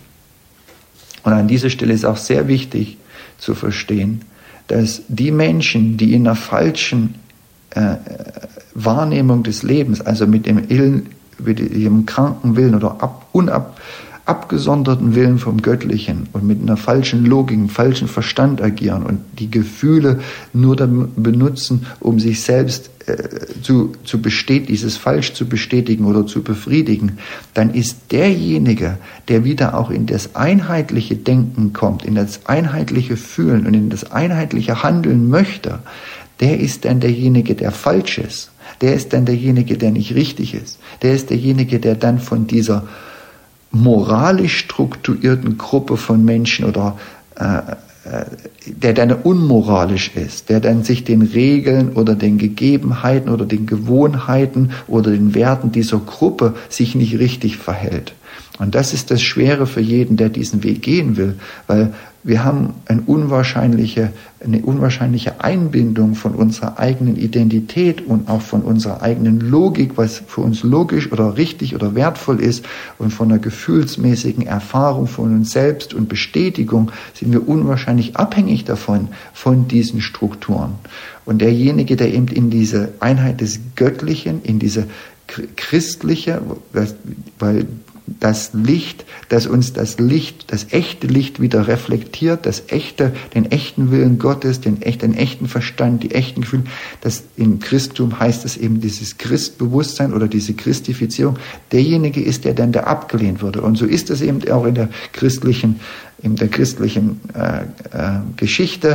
und an dieser Stelle ist auch sehr wichtig zu verstehen, dass die Menschen, die in einer falschen äh, Wahrnehmung des Lebens, also mit dem, Ill, mit dem kranken Willen oder ab, unab, abgesonderten Willen vom Göttlichen und mit einer falschen Logik, einem falschen Verstand agieren und die Gefühle nur dann benutzen, um sich selbst äh, zu, zu bestätigen, dieses falsch zu bestätigen oder zu befriedigen, dann ist derjenige, der wieder auch in das einheitliche Denken kommt, in das einheitliche Fühlen und in das einheitliche Handeln möchte, der ist dann derjenige, der falsch ist. Der ist dann derjenige, der nicht richtig ist. Der ist derjenige, der dann von dieser moralisch strukturierten Gruppe von Menschen oder äh, der dann unmoralisch ist, der dann sich den Regeln oder den Gegebenheiten oder den Gewohnheiten oder den Werten dieser Gruppe sich nicht richtig verhält. Und das ist das Schwere für jeden, der diesen Weg gehen will, weil wir haben eine unwahrscheinliche, eine unwahrscheinliche Einbindung von unserer eigenen Identität und auch von unserer eigenen Logik, was für uns logisch oder richtig oder wertvoll ist, und von einer gefühlsmäßigen Erfahrung von uns selbst und Bestätigung sind wir unwahrscheinlich abhängig davon, von diesen Strukturen. Und derjenige, der eben in diese Einheit des Göttlichen, in diese christliche, weil das Licht, das uns das Licht, das echte Licht wieder reflektiert, das echte, den echten Willen Gottes, den, echt, den echten Verstand, die echten Gefühle, das im Christentum heißt es eben dieses Christbewusstsein oder diese Christifizierung, derjenige ist, der dann da abgelehnt wurde. Und so ist es eben auch in der christlichen, in der christlichen äh, äh, Geschichte.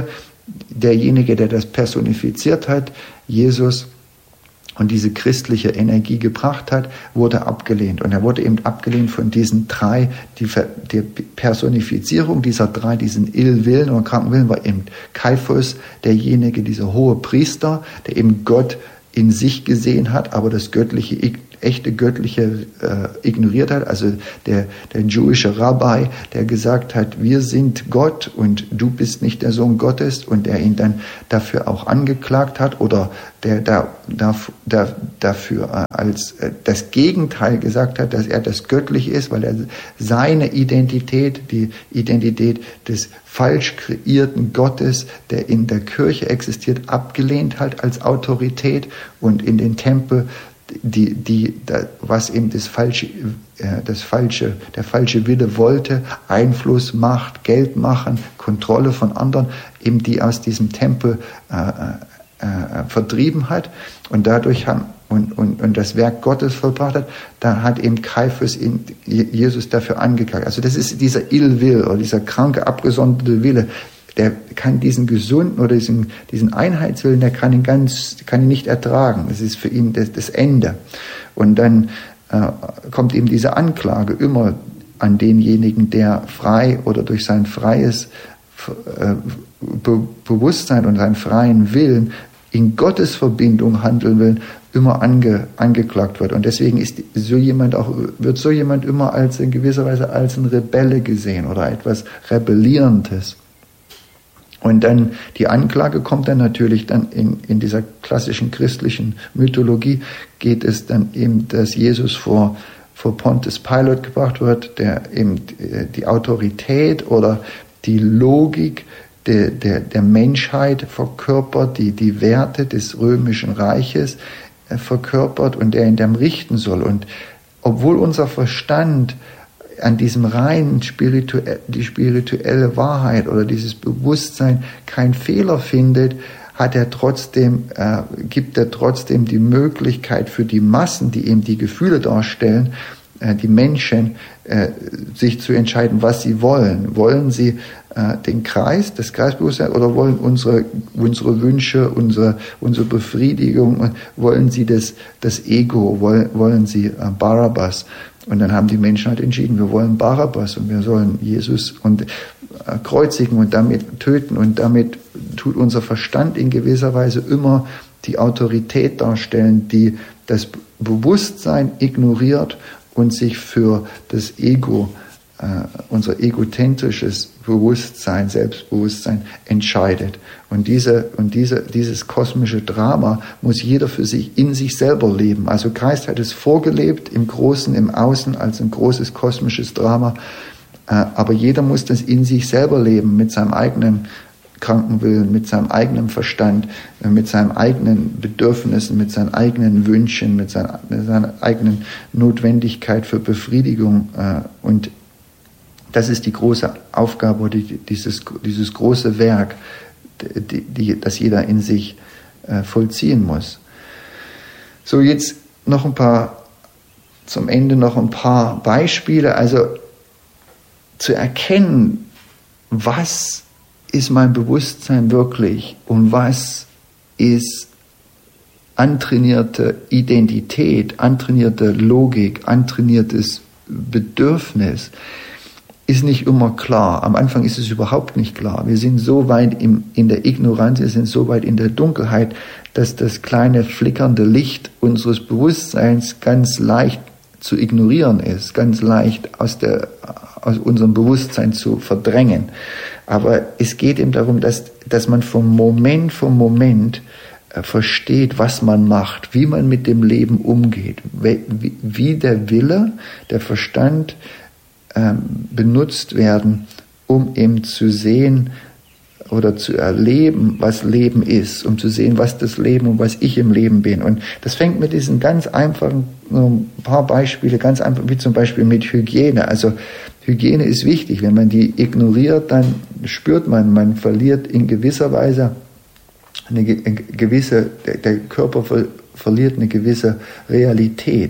derjenige, der das personifiziert hat, Jesus, und diese christliche Energie gebracht hat, wurde abgelehnt. Und er wurde eben abgelehnt von diesen drei, die, die Personifizierung dieser drei, diesen Illwillen oder Krankenwillen war eben Kaiphas, derjenige, dieser hohe Priester, der eben Gott in sich gesehen hat, aber das göttliche, echte göttliche äh, ignoriert hat. Also der, der jüdische Rabbi, der gesagt hat, wir sind Gott und du bist nicht der Sohn Gottes, und der ihn dann dafür auch angeklagt hat, oder der da, da, da, dafür äh, als äh, das Gegenteil gesagt hat, dass er das Göttliche ist, weil er seine Identität, die Identität des falsch kreierten Gottes, der in der Kirche existiert, abgelehnt hat als Autorität, und in den Tempel die, die, was eben das falsche, das falsche, der falsche Wille wollte, Einfluss, Macht, Geld machen, Kontrolle von anderen, eben die aus diesem Tempel äh, äh, vertrieben hat und dadurch haben und, und, und das Werk Gottes vollbracht hat, da hat eben Kaiphas ihn, Jesus dafür angeklagt. Also das ist dieser Illwill oder dieser kranke, abgesonderte Wille. Der kann diesen gesunden oder diesen, diesen Einheitswillen, der kann ihn ganz, kann ihn nicht ertragen. Das ist für ihn das, das Ende. Und dann äh, kommt eben diese Anklage immer an denjenigen, der frei oder durch sein freies äh, Be- Bewusstsein und seinen freien Willen in Gottes Verbindung handeln will, immer ange, angeklagt wird. Und deswegen ist so jemand auch, wird so jemand immer als in gewisser Weise als ein Rebelle gesehen oder etwas Rebellierendes. Und dann die Anklage kommt dann natürlich dann in, in dieser klassischen christlichen Mythologie, geht es dann eben, dass Jesus vor, vor Pontius Pilate gebracht wird, der eben die Autorität oder die Logik der, der, der Menschheit verkörpert, die, die Werte des römischen Reiches verkörpert und der ihn dann richten soll. Und obwohl unser Verstand an diesem reinen spirituell, die spirituelle Wahrheit oder dieses Bewusstsein keinen Fehler findet, hat er trotzdem, äh, gibt er trotzdem die Möglichkeit für die Massen, die eben die Gefühle darstellen, äh, die Menschen, äh, sich zu entscheiden, was sie wollen. Wollen sie äh, den Kreis, das Kreisbewusstsein, oder wollen unsere, unsere Wünsche, unsere, unsere Befriedigung, wollen sie das, das Ego, wollen, wollen sie äh, Barabbas? Und dann haben die Menschen halt entschieden, wir wollen Barabbas und wir sollen Jesus und äh, kreuzigen und damit töten. Und damit tut unser Verstand in gewisser Weise immer die Autorität darstellen, die das Bewusstsein ignoriert und sich für das Ego, äh, unser egozentrisches Bewusstsein, Selbstbewusstsein entscheidet. Und diese, und diese, dieses kosmische Drama muss jeder für sich in sich selber leben. Also Christ hat es vorgelebt, im Großen, im Außen, als ein großes kosmisches Drama. Aber jeder muss das in sich selber leben, mit seinem eigenen kranken Willen, mit seinem eigenen Verstand, mit seinen eigenen Bedürfnissen, mit seinen eigenen Wünschen, mit seiner, mit seiner eigenen Notwendigkeit für Befriedigung. Und das ist die große Aufgabe oder dieses, dieses große Werk, die, die, das jeder in sich äh, vollziehen muss. So, jetzt noch ein paar, zum Ende noch ein paar Beispiele. Also zu erkennen, was ist mein Bewusstsein wirklich und was ist antrainierte Identität, antrainierte Logik, antrainiertes Bedürfnis, ist nicht immer klar. Am Anfang ist es überhaupt nicht klar. Wir sind so weit im, in der Ignoranz, wir sind so weit in der Dunkelheit, dass das kleine flickernde Licht unseres Bewusstseins ganz leicht zu ignorieren ist, ganz leicht aus, der, aus unserem Bewusstsein zu verdrängen. Aber es geht eben darum, dass, dass man vom Moment vom Moment äh, versteht, was man macht, wie man mit dem Leben umgeht, wie, wie der Wille, der Verstand benutzt werden, um eben zu sehen oder zu erleben, was Leben ist, um zu sehen, was das Leben und was ich im Leben bin. Und das fängt mit diesen ganz einfachen, ein paar Beispiele, ganz einfach, wie zum Beispiel mit Hygiene. Also Hygiene ist wichtig. Wenn man die ignoriert, dann spürt man, man verliert in gewisser Weise eine gewisse, der Körper verliert eine gewisse Realität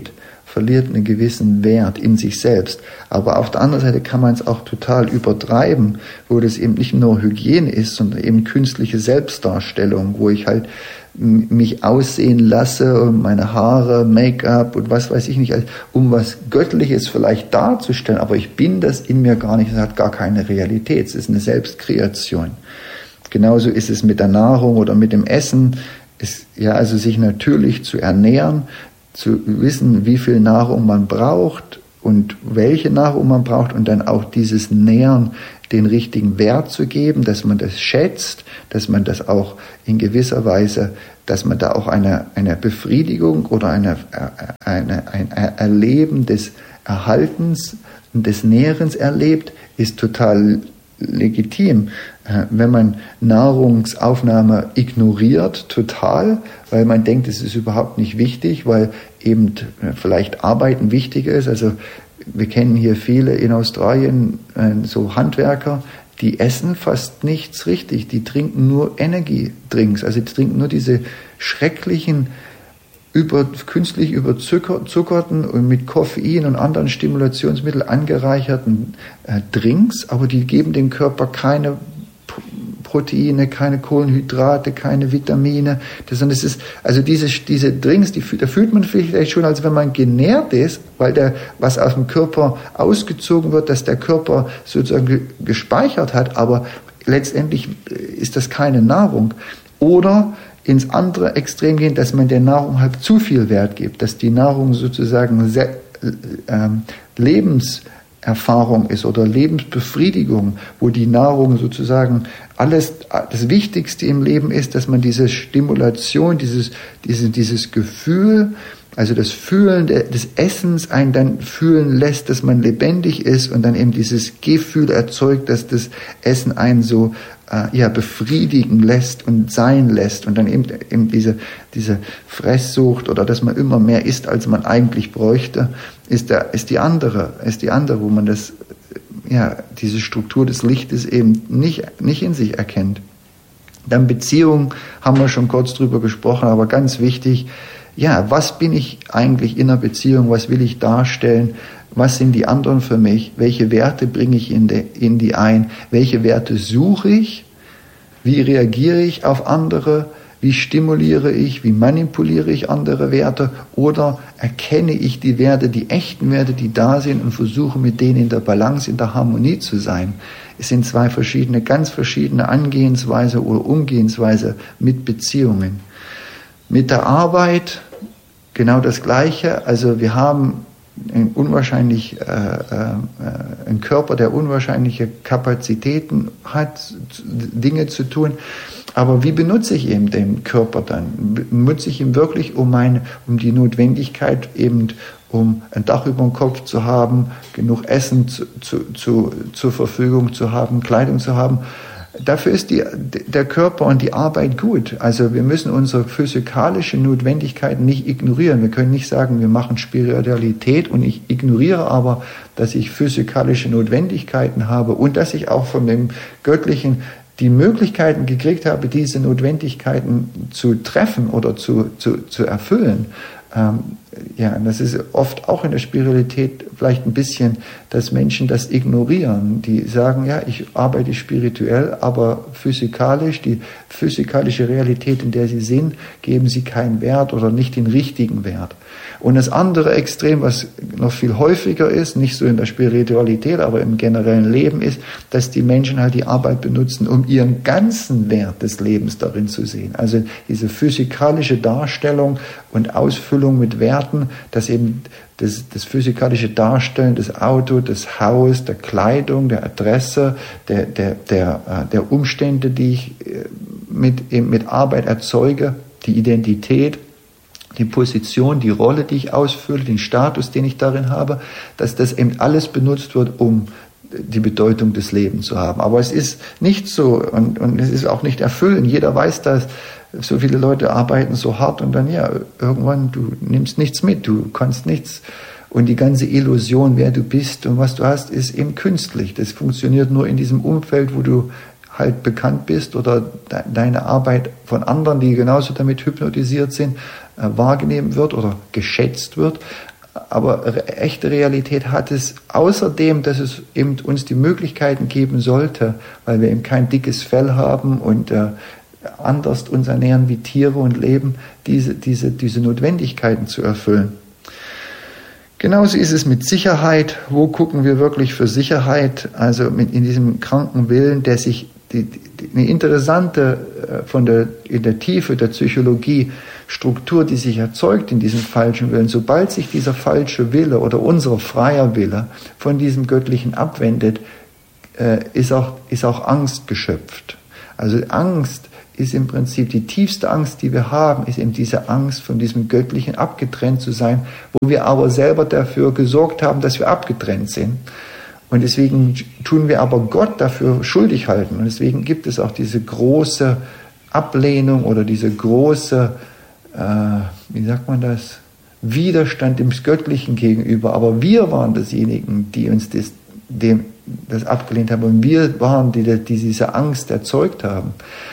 verliert einen gewissen Wert in sich selbst. Aber auf der anderen Seite kann man es auch total übertreiben, wo das eben nicht nur Hygiene ist, sondern eben künstliche Selbstdarstellung, wo ich halt mich aussehen lasse und meine Haare, Make-up und was weiß ich nicht, um was Göttliches vielleicht darzustellen, aber ich bin das in mir gar nicht, es hat gar keine Realität, es ist eine Selbstkreation. Genauso ist es mit der Nahrung oder mit dem Essen, ist, ja, also sich natürlich zu ernähren, zu wissen, wie viel Nahrung man braucht und welche Nahrung man braucht und dann auch dieses Nähren den richtigen Wert zu geben, dass man das schätzt, dass man das auch in gewisser Weise, dass man da auch eine, eine Befriedigung oder eine, eine, ein Erleben des Erhaltens und des Nährens erlebt, ist total legitim. Wenn man Nahrungsaufnahme ignoriert, total, weil man denkt, es ist überhaupt nicht wichtig, weil eben vielleicht Arbeiten wichtiger ist. Also wir kennen hier viele in Australien, so Handwerker, die essen fast nichts richtig. Die trinken nur Energiedrinks, also die trinken nur diese schrecklichen, über, künstlich überzuckerten und mit Koffein und anderen Stimulationsmitteln angereicherten äh, Drinks, aber die geben dem Körper keine Proteine, keine Kohlenhydrate, keine Vitamine. Das, das ist, also diese, diese Drinks, die, da fühlt man vielleicht schon, als wenn man genährt ist, weil der, was aus dem Körper ausgezogen wird, dass der Körper sozusagen gespeichert hat, aber letztendlich ist das keine Nahrung. Oder ins andere Extrem gehen, dass man der Nahrung halt zu viel Wert gibt, dass die Nahrung sozusagen sehr, äh, Lebenserfahrung ist oder Lebensbefriedigung, wo die Nahrung sozusagen alles, das Wichtigste im Leben ist, dass man diese Stimulation, dieses, diese, dieses Gefühl, also das Fühlen des Essens einen dann fühlen lässt, dass man lebendig ist und dann eben dieses Gefühl erzeugt, dass das Essen einen so äh, ja, befriedigen lässt und sein lässt und dann eben, eben diese, diese Fresssucht oder dass man immer mehr isst, als man eigentlich bräuchte, ist, der, ist die andere, ist die andere, wo man das, ja, diese Struktur des Lichtes eben nicht, nicht in sich erkennt. Dann Beziehung, haben wir schon kurz drüber gesprochen, aber ganz wichtig, ja, was bin ich eigentlich in einer Beziehung, was will ich darstellen, was sind die anderen für mich, welche Werte bringe ich in die, in die ein, welche Werte suche ich, wie reagiere ich auf andere, wie stimuliere ich, wie manipuliere ich andere Werte oder erkenne ich die Werte, die echten Werte, die da sind und versuche mit denen in der Balance, in der Harmonie zu sein. Es sind zwei verschiedene, ganz verschiedene Angehensweise oder Umgehensweise mit Beziehungen. Mit der Arbeit genau das Gleiche. Also wir haben ein unwahrscheinlich, äh, äh, einen Körper, der unwahrscheinliche Kapazitäten hat, Dinge zu tun. Aber wie benutze ich eben den Körper dann? Benutze ich ihn wirklich, um meine, um die Notwendigkeit eben, um ein Dach über dem Kopf zu haben, genug Essen zu, zu, zu, zur Verfügung zu haben, Kleidung zu haben? Dafür ist die, der Körper und die Arbeit gut. Also wir müssen unsere physikalische Notwendigkeiten nicht ignorieren. Wir können nicht sagen, wir machen Spiritualität und ich ignoriere aber, dass ich physikalische Notwendigkeiten habe und dass ich auch von dem Göttlichen die Möglichkeiten gekriegt habe, diese Notwendigkeiten zu treffen oder zu, zu, zu erfüllen. Ähm, ja, das ist oft auch in der Spiritualität vielleicht ein bisschen, dass Menschen das ignorieren. Die sagen, ja, ich arbeite spirituell, aber physikalisch, die physikalische Realität, in der sie sind, geben sie keinen Wert oder nicht den richtigen Wert. Und das andere Extrem, was noch viel häufiger ist, nicht so in der Spiritualität, aber im generellen Leben ist, dass die Menschen halt die Arbeit benutzen, um ihren ganzen Wert des Lebens darin zu sehen. Also diese physikalische Darstellung und Ausfüllung mit Werten, dass eben das, das physikalische Darstellen, das Auto, das Haus, der Kleidung, der Adresse, der, der, der, der Umstände, die ich mit, mit Arbeit erzeuge, die Identität, die Position, die Rolle, die ich ausfülle, den Status, den ich darin habe, dass das eben alles benutzt wird, um die Bedeutung des Lebens zu haben. Aber es ist nicht so und, und es ist auch nicht erfüllend. Jeder weiß das. So viele Leute arbeiten so hart und dann, ja, irgendwann, du nimmst nichts mit, du kannst nichts. Und die ganze Illusion, wer du bist und was du hast, ist eben künstlich. Das funktioniert nur in diesem Umfeld, wo du halt bekannt bist oder de- deine Arbeit von anderen, die genauso damit hypnotisiert sind, äh, wahrgenommen wird oder geschätzt wird. Aber echte Realität hat es außerdem, dass es eben uns die Möglichkeiten geben sollte, weil wir eben kein dickes Fell haben und äh, anders uns ernähren wie Tiere und leben, diese, diese, diese Notwendigkeiten zu erfüllen. Genauso ist es mit Sicherheit. Wo gucken wir wirklich für Sicherheit? Also mit, in diesem kranken Willen, der sich die, die, eine interessante von der in der Tiefe der Psychologie Struktur, die sich erzeugt in diesem falschen Willen. Sobald sich dieser falsche Wille oder unser freier Wille von diesem Göttlichen abwendet, äh, ist auch ist auch Angst geschöpft. Also Angst ist im Prinzip die tiefste Angst, die wir haben, ist eben diese Angst, von diesem Göttlichen abgetrennt zu sein, wo wir aber selber dafür gesorgt haben, dass wir abgetrennt sind. Und deswegen tun wir aber Gott dafür schuldig halten. Und deswegen gibt es auch diese große Ablehnung oder diese große, äh, wie sagt man das, Widerstand dem Göttlichen gegenüber. Aber wir waren diejenigen, die uns das, dem, das abgelehnt haben. Und wir waren die, die diese Angst erzeugt haben.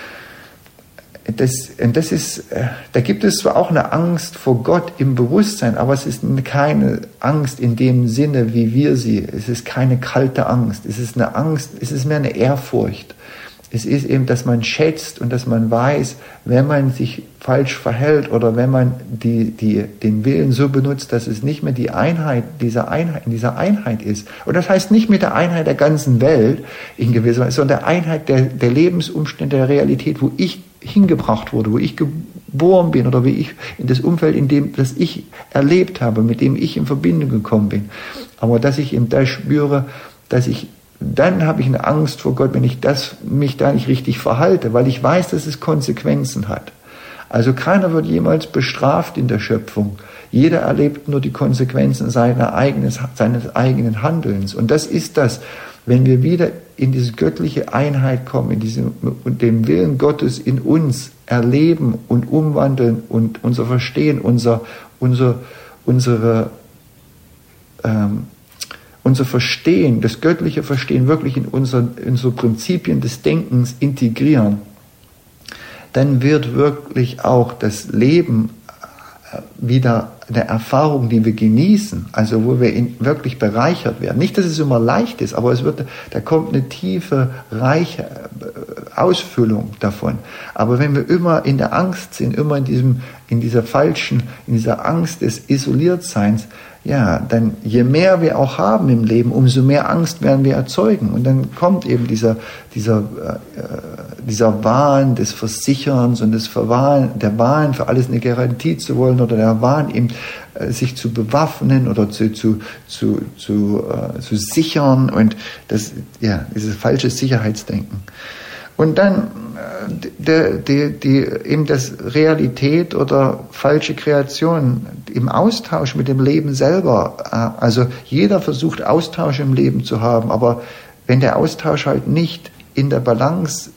Das, das ist, da gibt es zwar auch eine Angst vor Gott im Bewusstsein, aber es ist keine Angst in dem Sinne, wie wir sie. Es ist keine kalte Angst. Es ist eine Angst, es ist mehr eine Ehrfurcht. Es ist eben, dass man schätzt und dass man weiß, wenn man sich falsch verhält oder wenn man die, die, den Willen so benutzt, dass es nicht mehr die Einheit dieser Einheit, in dieser Einheit ist. Und das heißt nicht mit der Einheit der ganzen Welt in gewisser Weise, sondern der Einheit der, der Lebensumstände, der Realität, wo ich hingebracht wurde, wo ich geboren bin oder wie ich in das Umfeld, in dem das ich erlebt habe, mit dem ich in Verbindung gekommen bin. Aber dass ich eben da spüre, dass ich, dann habe ich eine Angst vor Gott, wenn ich das, mich da nicht richtig verhalte, weil ich weiß, dass es Konsequenzen hat. Also keiner wird jemals bestraft in der Schöpfung. Jeder erlebt nur die Konsequenzen seiner eigenes, seines eigenen Handelns. Und das ist das, wenn wir wieder in diese göttliche Einheit kommen, in diesem, und den Willen Gottes in uns erleben und umwandeln und unser Verstehen, unser, unser, unsere, ähm, unser Verstehen, das göttliche Verstehen wirklich in unsere, in unsere Prinzipien des Denkens integrieren, dann wird wirklich auch das Leben wieder eine Erfahrung, die wir genießen, also wo wir in, wirklich bereichert werden. Nicht, dass es immer leicht ist, aber es wird, da kommt eine tiefe, reiche Ausfüllung davon. Aber wenn wir immer in der Angst sind, immer in diesem, in dieser falschen, in dieser Angst des Isoliertseins, ja, dann je mehr wir auch haben im Leben, umso mehr Angst werden wir erzeugen. Und dann kommt eben dieser, dieser, äh, dieser Wahn des Versicherns und des Verwahn, der Wahn für alles eine Garantie zu wollen oder der Wahn eben äh, sich zu bewaffnen oder zu, zu, zu, zu, äh, zu sichern und das, ja, dieses falsche Sicherheitsdenken. Und dann die, die, die, eben das Realität oder falsche Kreation im Austausch mit dem Leben selber. Also jeder versucht Austausch im Leben zu haben, aber wenn der Austausch halt nicht in der Balance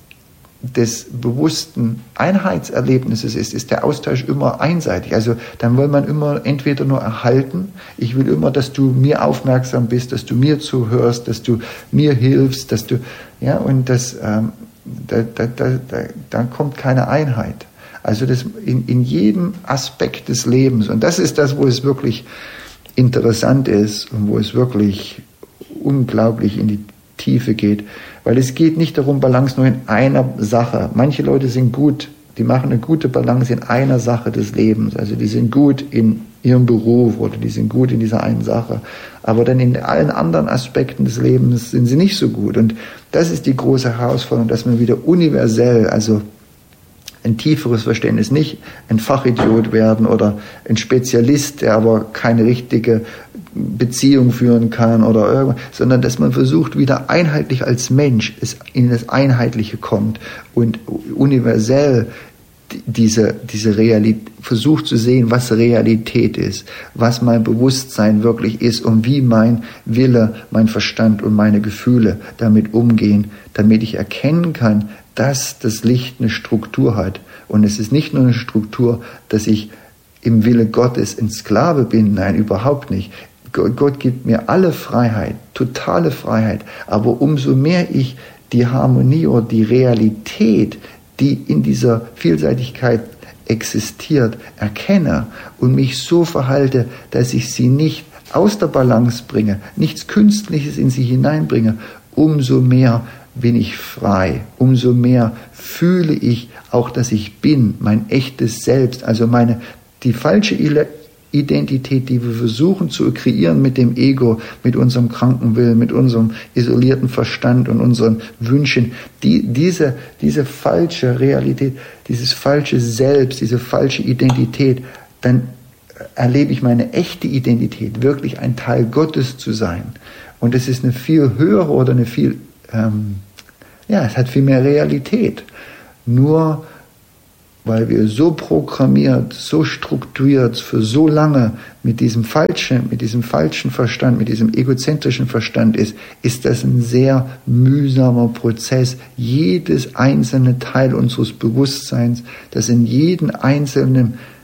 des bewussten Einheitserlebnisses ist, ist der Austausch immer einseitig. Also dann will man immer entweder nur erhalten, ich will immer, dass du mir aufmerksam bist, dass du mir zuhörst, dass du mir hilfst, dass du, ja, und das, ähm, Da, da, da, da, da kommt keine Einheit. Also das in, in jedem Aspekt des Lebens. Und das ist das, wo es wirklich interessant ist und wo es wirklich unglaublich in die Tiefe geht. Weil es geht nicht darum, Balance nur in einer Sache. Manche Leute sind gut, die machen eine gute Balance in einer Sache des Lebens. Also die sind gut in ihrem Beruf oder die sind gut in dieser einen Sache. Aber dann in allen anderen Aspekten des Lebens sind sie nicht so gut. Und das ist die große Herausforderung, dass man wieder universell, also ein tieferes Verständnis, nicht ein Fachidiot werden oder ein Spezialist, der aber keine richtige Beziehung führen kann oder irgendwas, sondern dass man versucht, wieder einheitlich als Mensch es in das Einheitliche kommt und universell diese, diese Realität, versucht zu sehen, was Realität ist, was mein Bewusstsein wirklich ist und wie mein Wille, mein Verstand und meine Gefühle damit umgehen, damit ich erkennen kann, dass das Licht eine Struktur hat. Und es ist nicht nur eine Struktur, dass ich im Wille Gottes ein Sklave bin, nein, überhaupt nicht. Gott gibt mir alle Freiheit, totale Freiheit, aber umso mehr ich die Harmonie oder die Realität, die in dieser Vielseitigkeit existiert, erkenne und mich so verhalte, dass ich sie nicht aus der Balance bringe, nichts Künstliches in sie hineinbringe, umso mehr bin ich frei, umso mehr fühle ich auch, dass ich bin, mein echtes Selbst, also meine, die falsche Identität, die wir versuchen zu kreieren mit dem Ego, mit unserem kranken Willen, mit unserem isolierten Verstand und unseren Wünschen, die, diese, diese falsche Realität, dieses falsche Selbst, diese falsche Identität, dann erlebe ich meine echte Identität, wirklich ein Teil Gottes zu sein. Und es ist eine viel höhere oder eine viel, ähm, ja, es hat viel mehr Realität. Nur weil wir so programmiert, so strukturiert, für so lange mit diesem falschen, mit diesem falschen Verstand, mit diesem egozentrischen Verstand ist, ist das ein sehr mühsamer Prozess. Jedes einzelne Teil unseres Bewusstseins, das in jedem einzelnen